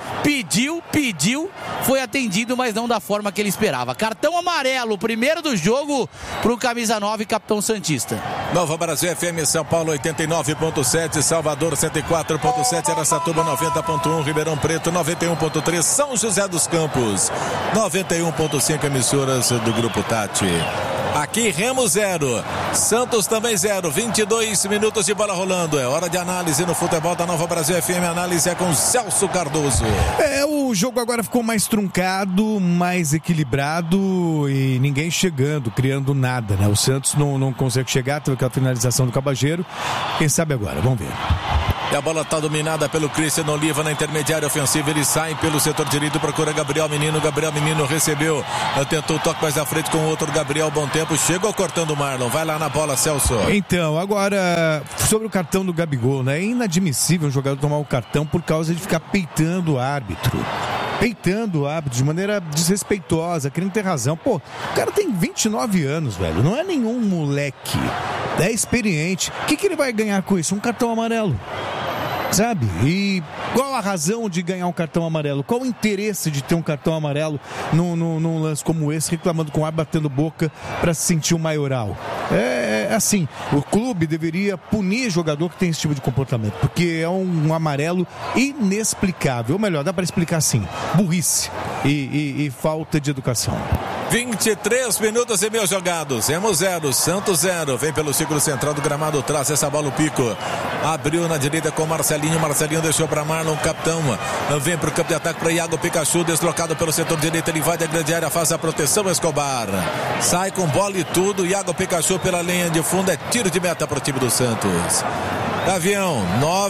foi atendido, mas não da forma que ele esperava. Cartão amarelo, primeiro do jogo para o camisa 9, capitão santista. Nova Brasil FM, São Paulo 89.7, Salvador 104.7, Araçatuba 90.1, Ribeirão Preto 91.3, São José dos Campos 91.5, emissoras do Grupo Tati. Aqui Remo 0, Santos também 0, 22 minutos de bola rolando. É hora de análise no futebol da Nova Brasil FM. A análise é com Celso Cardoso. O jogo agora ficou mais truncado, mais equilibrado e ninguém chegando, criando nada, né? O Santos não consegue chegar, teve aquela finalização do Cabageiro. Quem sabe agora? Vamos ver. E a bola está dominada pelo Cristiano Oliva na intermediária ofensiva. Ele sai pelo setor direito, procura Gabriel Menino. Gabriel Menino recebeu, tentou o toque mais à frente com o outro Gabriel. Bom tempo, chegou cortando o Marlon. Vai lá na bola, Celso. Então, agora, sobre o cartão do Gabigol, né? É inadmissível um jogador tomar o cartão por causa de ficar peitando o árbitro. Peitando o árbitro de maneira desrespeitosa, querendo ter razão. Pô, o cara tem 29 anos, velho. Não é nenhum moleque. É experiente. O que ele vai ganhar com isso? Um cartão amarelo. Sabe? E qual a razão de ganhar um cartão amarelo? Qual o interesse de ter um cartão amarelo num lance como esse, reclamando com o árbitro, batendo boca para se sentir o maioral? É assim, o clube deveria punir jogador que tem esse tipo de comportamento, porque é um amarelo inexplicável. Ou melhor, dá para explicar assim: burrice e falta de educação. 23 minutos e meio jogados. Remo 0, Santos 0. Vem pelo círculo central do gramado, traz essa bola o Pico. Abriu na direita com Marcelinho. Marcelinho deixou para Marlon, capitão. Vem para o campo de ataque para Iago Pikachu, deslocado pelo setor direito. Ele vai da grande área, faz a proteção. Escobar sai com bola e tudo. Iago Pikachu pela linha de fundo. É tiro de meta para o time do Santos. Gavião,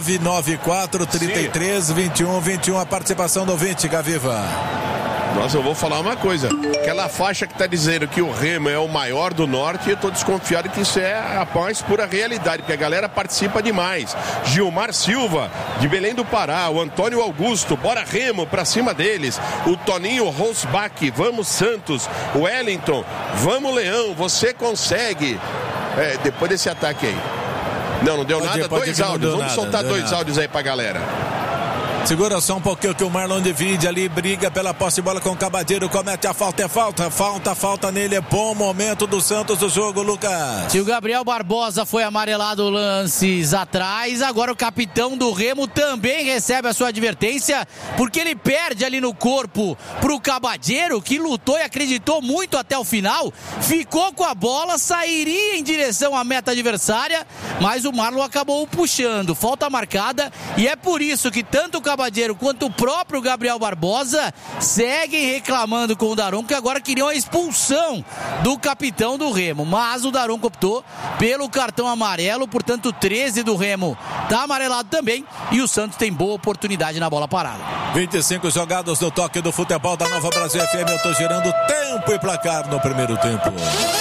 994-33-21-21. A participação do ouvinte, Gaviva. Nossa, eu vou falar uma coisa. Aquela faixa que está dizendo que o Remo é o maior do Norte, eu estou desconfiado que isso é a mais pura realidade, porque a galera participa demais. Gilmar Silva, de Belém do Pará, o Antônio Augusto, bora Remo, pra cima deles. O Toninho Rosbach, vamos Santos. O Wellington, vamos Leão, você consegue. Depois desse ataque aí. Não deu nada, dois áudios. Vamos soltar dois áudios aí pra galera. Segura só um pouquinho que o Marlon divide ali, briga pela posse de bola com o Cabadeiro, comete a falta, falta nele, é bom momento do Santos do jogo, Lucas. Se o Gabriel Barbosa foi amarelado lances atrás, agora o capitão do Remo também recebe a sua advertência, porque ele perde ali no corpo pro Cabadeiro, que lutou e acreditou muito até o final, ficou com a bola, sairia em direção à meta adversária, mas o Marlon acabou puxando, falta marcada, e é por isso que tanto o Cabadeiro quanto o próprio Gabriel Barbosa seguem reclamando com o Daronco, que agora queriam a expulsão do capitão do Remo, mas o Daronco optou pelo cartão amarelo, portanto 13 do Remo tá amarelado também, e o Santos tem boa oportunidade na bola parada. 25 jogados no toque do futebol da Nova Brasil FM. Eu tô gerando tempo e placar no primeiro tempo.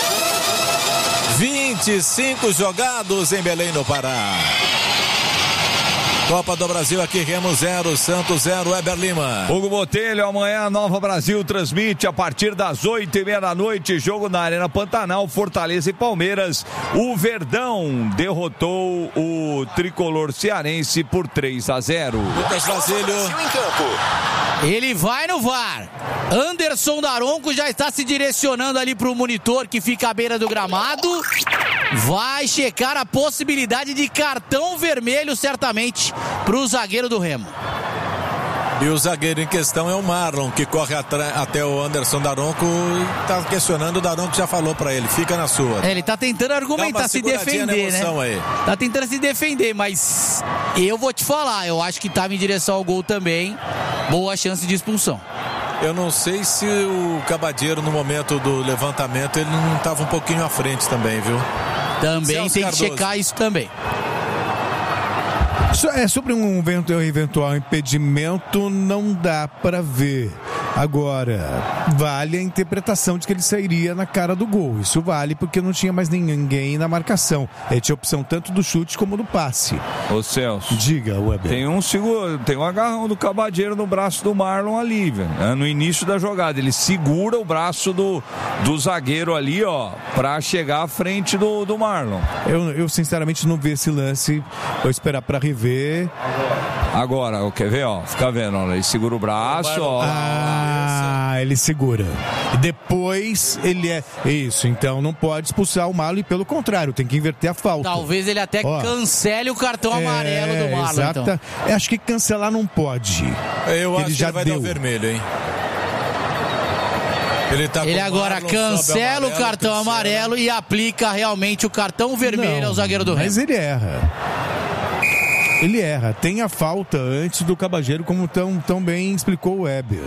25 jogados em Belém, no Pará. Copa do Brasil aqui, Remo 0, Santos 0, Weber Lima. Hugo Botelho, amanhã Nova Brasil transmite a partir das 8h30 da noite, jogo na Arena Pantanal, Fortaleza e Palmeiras. O Verdão derrotou o tricolor cearense por 3-0. Lucas Basílio. Ele vai no VAR. Anderson Daronco já está se direcionando ali para o monitor que fica à beira do gramado. Vai checar a possibilidade de cartão vermelho, certamente, para o zagueiro do Remo. E o zagueiro em questão é o Marlon, que corre até o Anderson Daronco. Tá questionando, o Daronco já falou para ele, fica na sua. Ele tá tentando argumentar, se defender, né? Aí. Tá tentando se defender, mas eu vou te falar, eu acho que tava em direção ao gol também. Boa chance de expulsão. Eu não sei se o Cabadeiro, no momento do levantamento, ele não estava um pouquinho à frente também, viu? Também Celso tem Cardoso. Que checar isso também. Sobre um eventual impedimento, não dá para ver. Agora, vale a interpretação de que ele sairia na cara do gol. Isso vale porque não tinha mais ninguém na marcação. Ele tinha opção tanto do chute como do passe. Ô Celso, diga, Weber. Tem um agarrão do Cabadeiro no braço do Marlon ali, velho. No início da jogada. Ele segura o braço do zagueiro ali, ó, pra chegar à frente do Marlon. Eu sinceramente não vi esse lance. Vou esperar pra rever. Agora, quer ver, ó? Fica vendo, ó. Ele segura o braço, ó. Ele segura. E depois ele é... Isso, então não pode expulsar o Marlon e pelo contrário, tem que inverter a falta. Talvez ele até cancele o cartão amarelo do Marlon, exata. então. Acho que cancelar não pode. Eu acho ele já que ele vai dar o vermelho, hein? Ele agora cancela o cartão amarelo e aplica realmente o cartão vermelho ao zagueiro do Remo. Mas ele erra. Ele erra. Tem a falta antes do Cabageiro, como tão bem explicou o Weber.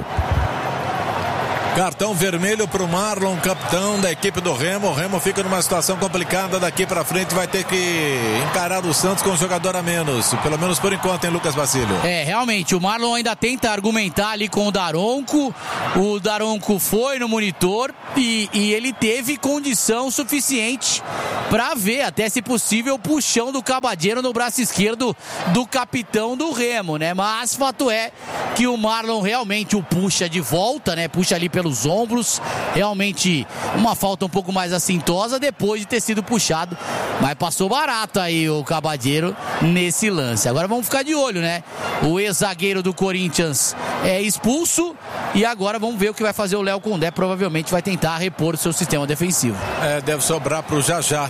Cartão vermelho pro Marlon, capitão da equipe do Remo. O Remo fica numa situação complicada daqui pra frente. Vai ter que encarar o Santos com um jogador a menos. Pelo menos por enquanto, hein, Lucas Bacílio? Realmente, o Marlon ainda tenta argumentar ali com o Daronco. O Daronco foi no monitor e ele teve condição suficiente pra ver, até se possível, o puxão do Cabadeiro no braço esquerdo do capitão do Remo, né? Mas fato é que o Marlon realmente o puxa de volta, né? Puxa ali pelos ombros, realmente uma falta um pouco mais assintosa depois de ter sido puxado, mas passou barato aí o Cabadeiro nesse lance. Agora vamos ficar de olho, né? O ex-zagueiro do Corinthians é expulso e agora vamos ver o que vai fazer o Léo Condé. Provavelmente vai tentar repor o seu sistema defensivo. Deve sobrar pro Jajá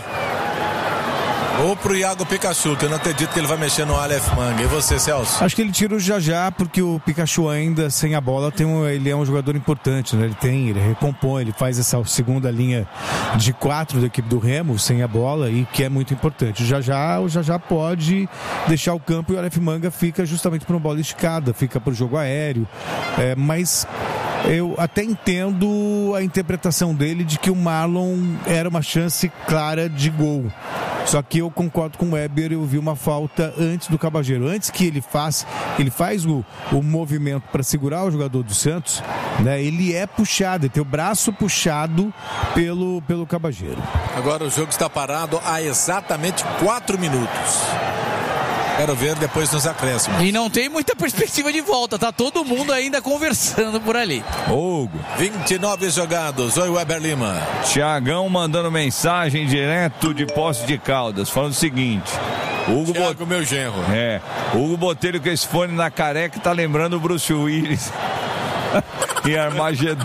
ou pro Iago Pikachu, que eu não acredito que ele vai mexer no Aleph Manga. E você, Celso? Acho que ele tira o Jajá porque o Pikachu ainda sem a bola ele é um jogador importante, né? Ele recompõe, ele faz essa segunda linha de 4 da equipe do Remo sem a bola e que é muito importante. O Jajá pode deixar o campo e o Aleph Manga fica justamente por uma bola esticada, fica pro jogo aéreo. Mas eu até entendo a interpretação dele de que o Marlon era uma chance clara de gol. Só que eu concordo com o Weber, eu vi uma falta antes do Cabageiro. Antes que ele faz o movimento para segurar o jogador do Santos, né? Ele é puxado, ele tem o braço puxado pelo Cabageiro. Agora o jogo está parado há exatamente 4 minutos. Quero ver depois nos acréscimos. E não tem muita perspectiva de volta, tá todo mundo ainda conversando por ali. Hugo. 29 jogados. Oi, Weber Lima. Tiagão mandando mensagem direto de Poços de Caldas, falando o seguinte. Thiago, meu genro. Hugo Botelho com esse fone na careca tá lembrando o Bruce Willis. E Armagedon.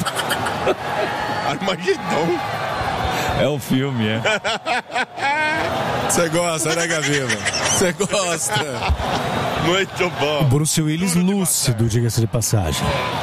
Armagedon? É o filme, Você gosta, né, Gavila? Você gosta. Muito bom. O Bruce Willis lúcido, diga-se de passagem.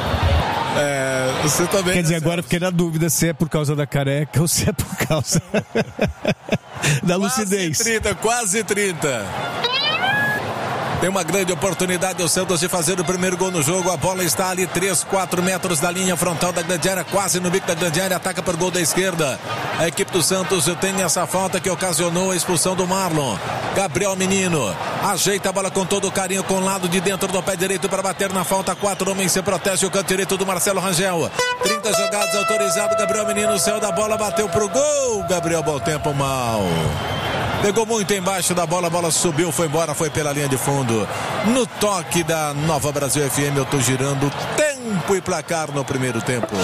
Você também. Quer dizer, agora fiquei na dúvida se é por causa da careca ou se é por causa da lucidez. Quase 30. Tem uma grande oportunidade o Santos de fazer o primeiro gol no jogo. A bola está ali 3, 4 metros da linha frontal da grande área, quase no bico da grande área. Ataca por gol da esquerda. A equipe do Santos tem essa falta que ocasionou a expulsão do Marlon. Gabriel Menino ajeita a bola com todo o carinho com o lado de dentro do pé direito para bater na falta. 4 homens, se protege o canto direito do Marcelo Rangel. 30 jogadas autorizado. Gabriel Menino saiu da bola, bateu pro gol. Gabriel, bom tempo, mal. Pegou muito embaixo da bola, a bola subiu, foi embora, foi pela linha de fundo. No toque da Nova Brasil FM, eu tô girando tempo e placar no primeiro tempo.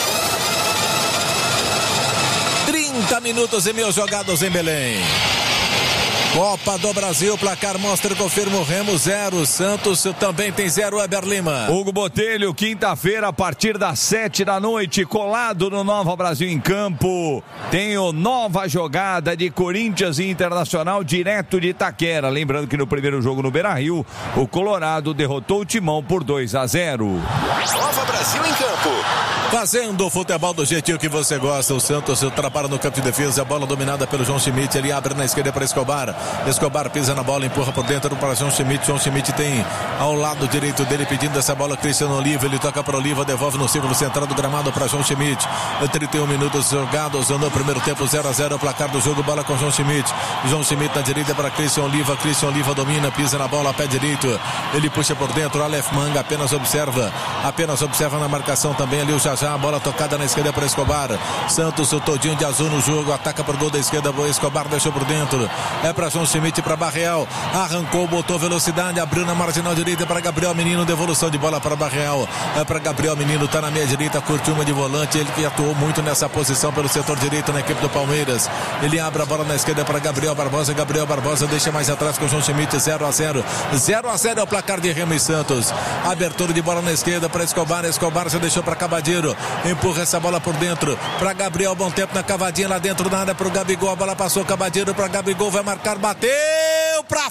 30 minutos e 1.000 jogados em Belém. Copa do Brasil, placar mostra e confirma o Remo 0, Santos também tem 0, Weber Lima. Hugo Botelho, quinta-feira a partir das 7 da noite, colado no Nova Brasil em Campo. Tem o nova jogada de Corinthians e Internacional direto de Itaquera. Lembrando que no primeiro jogo no Beira-Rio, o Colorado derrotou o Timão por 2-0. Nova Brasil em Campo. Fazendo o futebol do jeitinho que você gosta, o Santos trabalha no campo de defesa, a bola dominada pelo João Schmidt, ele abre na esquerda para Escobar. Escobar pisa na bola, empurra por dentro para João Schmidt. João Schmidt tem ao lado direito dele pedindo essa bola Cristiano Oliva. Ele toca para Oliva, devolve no círculo central do gramado para João Schmidt. 31 minutos jogados no primeiro tempo, 0-0 o placar do jogo. Bola com João Schmidt. João Schmidt na direita para Cristiano Oliva. Cristiano Oliva domina, pisa na bola, pé direito. Ele puxa por dentro, Aleph Manga apenas observa na marcação também ali o Jajá. A bola tocada na esquerda para Escobar. Santos, o todinho de azul no jogo, ataca por gol da esquerda. Escobar deixou por dentro. É para João Schmidt, para Barreal. Arrancou, botou velocidade, abriu na marginal direita para Gabriel Menino. Devolução de bola para Barreal. É para Gabriel Menino, tá na meia direita, curtiu uma de volante. Ele que atuou muito nessa posição pelo setor direito na equipe do Palmeiras. Ele abre a bola na esquerda para Gabriel Barbosa. Gabriel Barbosa deixa mais atrás com o João Schmidt. 0-0. 0-0 é o placar de Remo e Santos. Abertura de bola na esquerda para Escobar. Escobar já deixou para Cavadeiro. Empurra essa bola por dentro para Gabriel. Bom tempo na cavadinha lá dentro da área para o Gabigol. A bola passou, Cavadeiro para Gabigol. Vai marcar, bateu para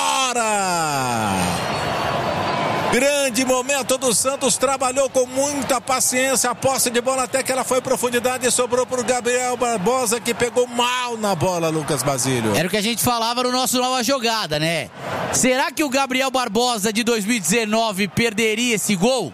fora. Grande momento do Santos, trabalhou com muita paciência a posse de bola até que ela foi em profundidade e sobrou para o Gabriel Barbosa, que pegou mal na bola, Lucas Basílio. Era o que a gente falava no nosso Nova Jogada, né? Será que o Gabriel Barbosa de 2019 perderia esse gol?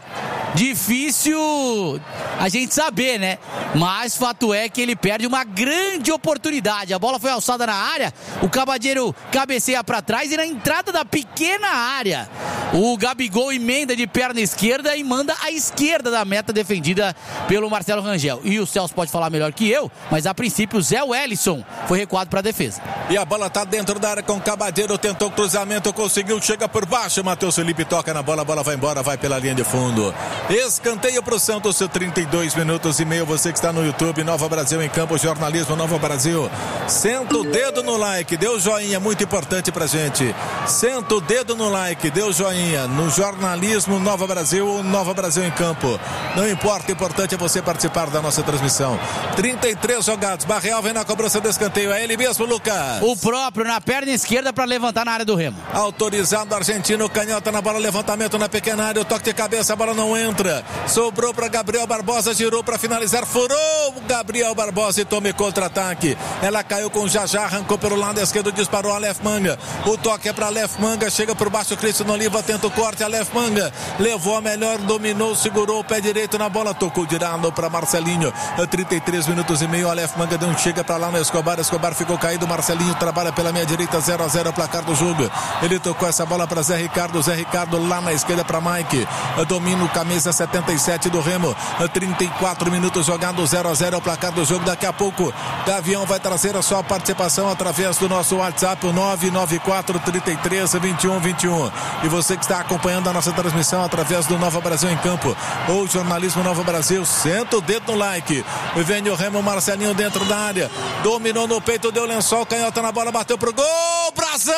Difícil a gente saber, né? Mas fato é que ele perde uma grande oportunidade. A bola foi alçada na área, o Cavadeiro cabeceia para trás e na entrada da pequena área o Gabigol emenda de perna esquerda e manda à esquerda da meta defendida pelo Marcelo Rangel. E o Celso pode falar melhor que eu, mas a princípio o Zé Wellison foi recuado para a defesa. E a bola tá dentro da área com o Cavadeiro, tentou cruzamento, conseguiu, chega por baixo, Matheus Felipe toca na bola, a bola vai embora, vai pela linha de fundo. Escanteio pro Santos, 32 minutos e meio, você que está no YouTube, Nova Brasil em Campo, jornalismo Nova Brasil. Senta o dedo no like, dê o joinha, muito importante pra gente. Senta o dedo no like, dê o joinha. No jornalismo Nova Brasil, Nova Brasil em Campo. Não importa, o importante é você participar da nossa transmissão. 33 jogados, Barreal vem na cobrança do escanteio, é ele mesmo, Lucas. O próprio na perna esquerda para levantar na área do Remo. Autorizado argentino, canhota na bola, levantamento na pequena área, o toque de cabeça, a bola não entra. Sobrou para Gabriel Barbosa, girou para finalizar, furou o Gabriel Barbosa e tome contra-ataque. Ela caiu com o Jajá, arrancou pelo lado esquerdo, disparou Aleph Manga. O toque é para Aleph Manga, chega por baixo, Cristiano Oliva tenta o corte, Aleph Manga levou a melhor, dominou, segurou o pé direito na bola, tocou direto para Marcelinho. 33 minutos e meio, Aleph Manga deu um chega para lá no Escobar. Escobar ficou caído, Marcelinho trabalha pela meia direita, 0-0 o placar do jogo. Ele tocou essa bola para Zé Ricardo lá na esquerda para Mike. Domina o camisa 77 do Remo. 34 minutos jogando, 0-0 o placar do jogo. Daqui a pouco Gavião vai trazer a sua participação através do nosso WhatsApp, o 994-33-21-21. E você que está acompanhando a nossa transmissão através do Nova Brasil em Campo ou jornalismo Nova Brasil, senta o dedo no like. Vem o Remo, Marcelinho dentro da área, dominou no peito, deu lençol, canhota na bola, bateu pro gol, Brazão!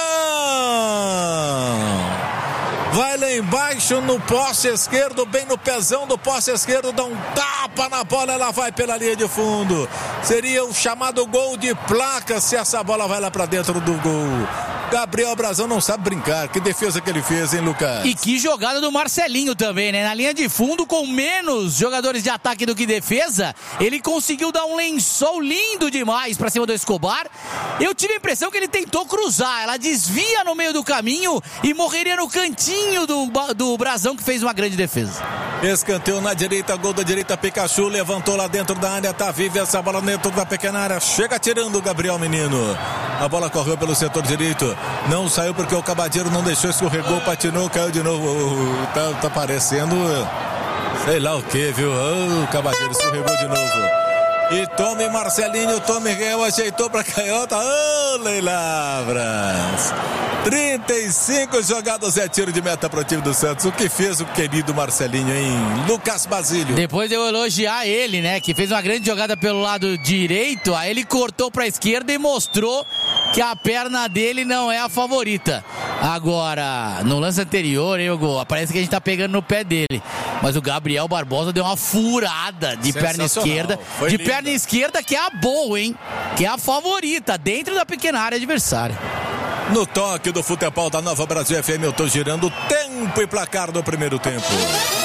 Vai lá embaixo no poste esquerdo, bem no pezão do poste esquerdo, dá um tapa na bola, ela vai pela linha de fundo. Seria o chamado gol de placa se essa bola vai lá pra dentro do gol. Gabriel Brazão não sabe brincar. Que defesa que ele fez, hein, Lucas? E que jogada do Marcelinho também, né? Na linha de fundo, com menos jogadores de ataque do que defesa, ele conseguiu dar um lençol lindo demais pra cima do Escobar. Eu tive a impressão que ele tentou cruzar. Ela desvia no meio do caminho e morreria no cantinho do Brazão, que fez uma grande defesa. Escanteio na direita, gol da direita, Pikachu levantou lá dentro da área, tá viva essa bola dentro da pequena área, chega tirando o Gabriel Menino. A bola correu pelo setor direito, não saiu porque o Cavadeiro não deixou, escorregou, patinou, caiu de novo. Tá parecendo sei lá o que, viu? O Cavadeiro escorregou de novo. E tome Marcelinho, tome Real, ajeitou pra canhota. Leilavras. 35 jogadas, é tiro de meta pro time do Santos. O que fez o querido Marcelinho, hein? Lucas Basílio. Depois de eu elogiar ele, né? Que fez uma grande jogada pelo lado direito. Aí ele cortou pra esquerda e mostrou que a perna dele não é a favorita. Agora, no lance anterior, Hugo, parece que a gente tá pegando no pé dele. Mas o Gabriel Barbosa deu uma furada de perna esquerda. De perna esquerda, que é a boa, hein? Que é a favorita, dentro da pequena área adversária. No toque do futebol da Nova Brasil FM, eu tô girando tempo e placar do primeiro tempo.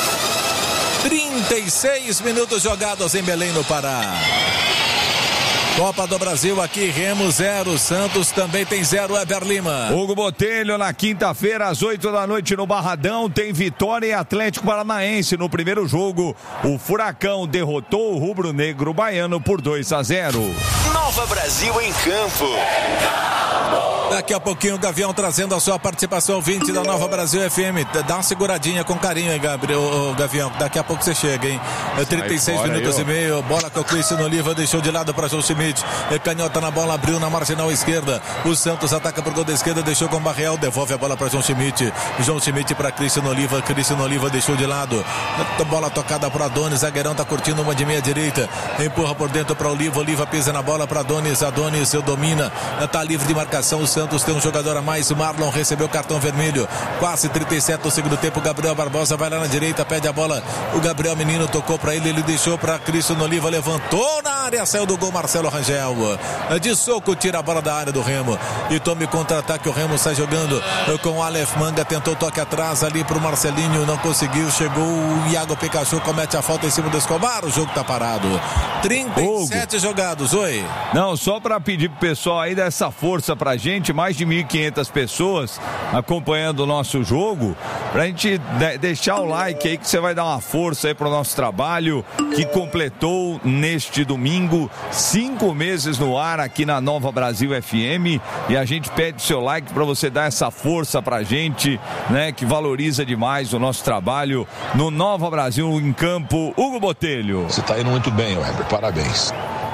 36 minutos jogados em Belém, no Pará. Copa do Brasil aqui, Remo 0, Santos também tem 0, Eber Lima. Hugo Botelho, na quinta-feira, às 8 da noite no Barradão, tem Vitória e Atlético Paranaense. No primeiro jogo, o Furacão derrotou o rubro-negro baiano por 2-0. Nova Brasil em campo. Daqui a pouquinho o Gavião trazendo a sua participação ouvinte da Nova Brasil FM. Dá uma seguradinha com carinho aí, Gavião. Daqui a pouco você chega, hein? 36 minutos e meio. Bola com o Cristiano Oliva, deixou de lado para João Schmidt. Canhota na bola, abriu na marginal esquerda. O Santos ataca por gol da esquerda, deixou com o Barreal, devolve a bola para João Schmidt. João Schmidt para Cristiano Oliva. Cristiano Oliva deixou de lado. Bola tocada para Adonis. Zagueirão tá curtindo uma de meia direita. Empurra por dentro para Oliva. Oliva pisa na bola para Adonis. Adonis domina. Tá livre de marcação. O Santos tem um jogador a mais. O Marlon recebeu cartão vermelho. Quase 37 do segundo tempo. Gabriel Barbosa vai lá na direita, pede a bola. O Gabriel Menino tocou para ele deixou para Cristiano Oliva, levantou na área, saiu do gol Marcelo Rangel. De soco tira a bola da área do Remo e tome contra-ataque. O Remo sai jogando com o Aleph Manga, tentou toque atrás ali pro Marcelinho, não conseguiu, chegou o Iago Pikachu, comete a falta em cima do Escobar. O jogo tá parado. 37 jogados. Oi. Não, só para pedir pro pessoal aí dessa força pra gente, mais de 1.500 pessoas acompanhando o nosso jogo, pra gente deixar o like aí, que você vai dar uma força aí pro nosso trabalho, que completou neste domingo 5 meses no ar aqui na Nova Brasil FM, e a gente pede seu like para você dar essa força pra gente, né, que valoriza demais o nosso trabalho no Nova Brasil em campo. Hugo Botelho. Você tá indo muito bem, Weber, parabéns.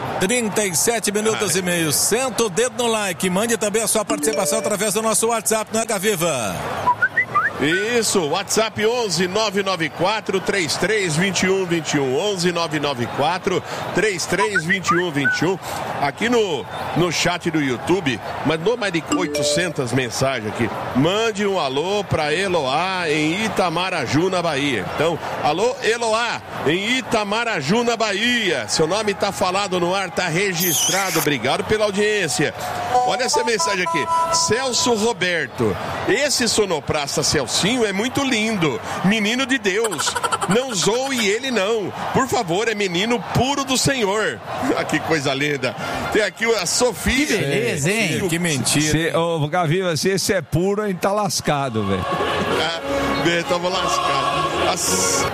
37 minutos e meio. Senta o dedo no like. Mande também a sua participação através do nosso WhatsApp, não é, Gaviva? Isso, WhatsApp 11 994 33 21 21, 11 994 33 21 21. Aqui no chat do YouTube, mandou mais de 800 mensagens aqui. Mande um alô para Eloá em Itamaraju, na Bahia. Então, alô Eloá em Itamaraju, na Bahia. Seu nome está falado no ar, está registrado. Obrigado pela audiência. Olha essa mensagem aqui. Celso Roberto. Esse sonoplasta Celcinho é muito lindo. Menino de Deus. Não zoe ele não. Por favor, é menino puro do Senhor. Que coisa linda. Tem aqui a Sofia. Que beleza, hein? Que mentira. Ô, Gaviva, se esse é puro, a gente tá lascado, velho. Estamos lascados.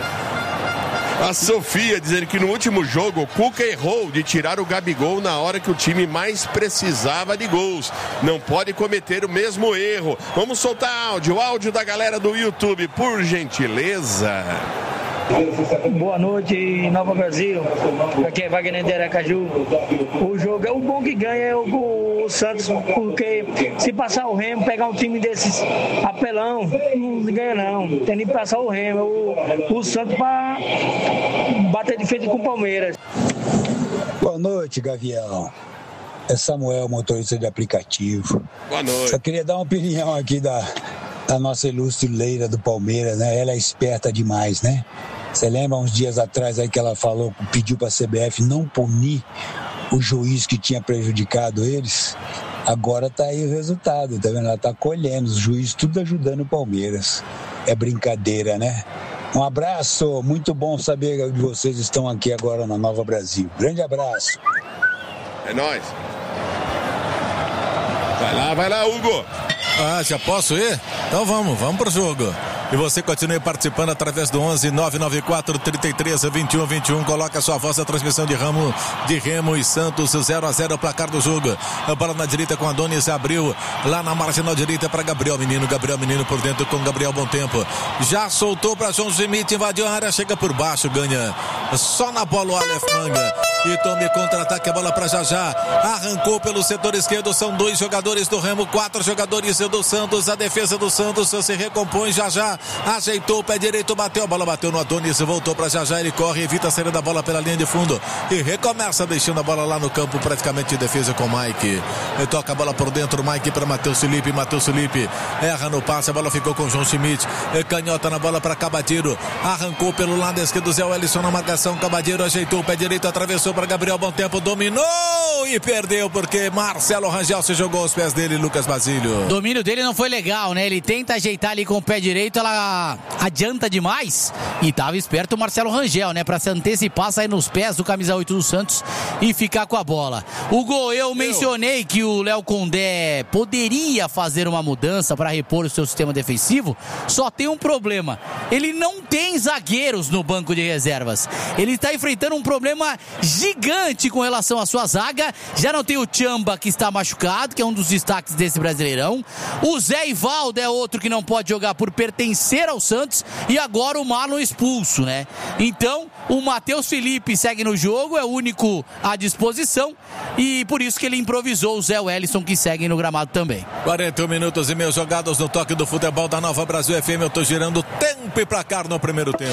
A Sofia dizendo que no último jogo o Cuca errou de tirar o Gabigol na hora que o time mais precisava de gols. Não pode cometer o mesmo erro. Vamos soltar áudio da galera do YouTube, por gentileza. Boa noite, Nova Brasil. Aqui é Wagner de Aracaju. O jogo é o bom que ganha é o Santos, porque se passar o Remo, pegar um time desses apelão, não ganha não. Tem que passar o Remo, o Santos para bater de frente com o Palmeiras. Boa noite, Gavião. É Samuel, motorista de aplicativo. Boa noite. Só queria dar uma opinião aqui da nossa ilustre Leila do Palmeiras, né? Ela é esperta demais, né? Você lembra uns dias atrás aí que ela falou, pediu para a CBF não punir o juiz que tinha prejudicado eles? Agora tá aí o resultado, tá vendo? Ela tá colhendo, os juízes tudo ajudando o Palmeiras. É brincadeira, né? Um abraço, muito bom saber que vocês estão aqui agora na Nova Brasil. Grande abraço. É nóis. Vai lá, Hugo. Já posso ir? Então vamos pro jogo. E você continue participando através do 11 994 33 21 21. Coloca a sua voz na transmissão de Remo e Santos, 0-0 o placar do jogo. A bola na direita com Adonis, abriu lá na marginal direita para Gabriel Menino por dentro com Gabriel Bom Tempo. Já soltou para João Schmidt, invadiu a área, chega por baixo, ganha só na bola o Aleph Manga. E tome contra-ataque, a bola para Jajá. Arrancou pelo setor esquerdo, são 2 jogadores do Remo, 4 jogadores do Santos. A defesa do Santos se recompõe. Jajá ajeitou o pé direito, bateu, a bola bateu no Adonis, voltou para Jajá, ele corre, evita a saída da bola pela linha de fundo e recomeça deixando a bola lá no campo, praticamente de defesa com o Mike. Ele toca a bola por dentro, Mike para Matheus Felipe, erra no passe, a bola ficou com o João Schmidt. Canhota na bola para Cabadeiro, arrancou pelo lado esquerdo, Zé Wellison na marcação, Cabadeiro ajeitou o pé direito, atravessou passou para Gabriel Bom Tempo, dominou e perdeu porque Marcelo Rangel se jogou aos pés dele, Lucas Basílio. O domínio dele não foi legal, né? Ele tenta ajeitar ali com o pé direito, ela adianta demais e tava esperto o Marcelo Rangel, né? Pra se antecipar, sair nos pés do camisa 8 do Santos e ficar com a bola. O gol, eu mencionei que o Léo Condé poderia fazer uma mudança para repor o seu sistema defensivo, só tem um problema. Ele não tem zagueiros no banco de reservas. Ele está enfrentando um problema gigante com relação à sua zaga. Já não tem o Tchamba, que está machucado, que é um dos destaques desse Brasileirão. O Zé Ivaldo é outro que não pode jogar por pertencer ao Santos. E agora o Marlon expulso, né? Então, o Matheus Felipe segue no jogo, é o único à disposição. E por isso que ele improvisou o Zé Wellison, que segue no gramado também. 41 minutos e meio jogados no toque do futebol da Nova Brasil FM. Eu tô girando tempo e placar no primeiro tempo.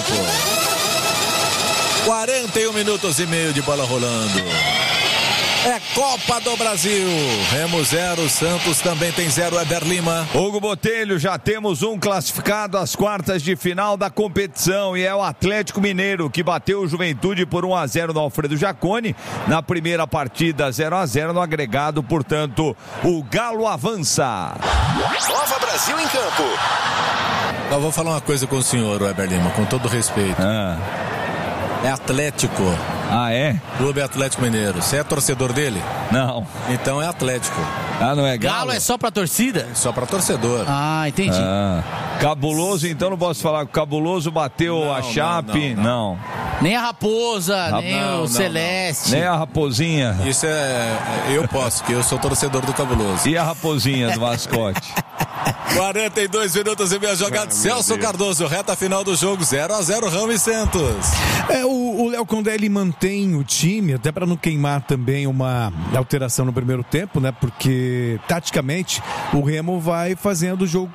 41 minutos e meio de bola rolando. É Copa do Brasil. Remo 0, Santos também tem 0, Eber Lima. Hugo Botelho, já temos um classificado às quartas de final da competição e é o Atlético Mineiro, que bateu o Juventude por 1-0 no Alfredo Jaconi. Na primeira partida 0-0 no agregado, portanto, o Galo avança. Nova Brasil em campo. Eu vou falar uma coisa com o senhor, Eber Lima, com todo respeito. É Atlético. Ah, é? Clube Atlético Mineiro. Você é torcedor dele? Não. Então é Atlético. Ah, não é Galo? Galo é só pra torcida? Só pra torcedor. Ah, entendi. Cabuloso, então não posso falar que o Cabuloso bateu a Chape? Não. Nem a Raposa, nem o Celeste. Nem a Raposinha. Isso eu posso, que eu sou torcedor do Cabuloso. E a Raposinha do mascote? 42 minutos e meia jogada. Celso Cardoso, reta final do jogo, 0-0, Ramo e Santos. O Léo Condé, ele mantém o time, até para não queimar também uma alteração no primeiro tempo, né? Porque, taticamente, o Remo vai fazendo o jogo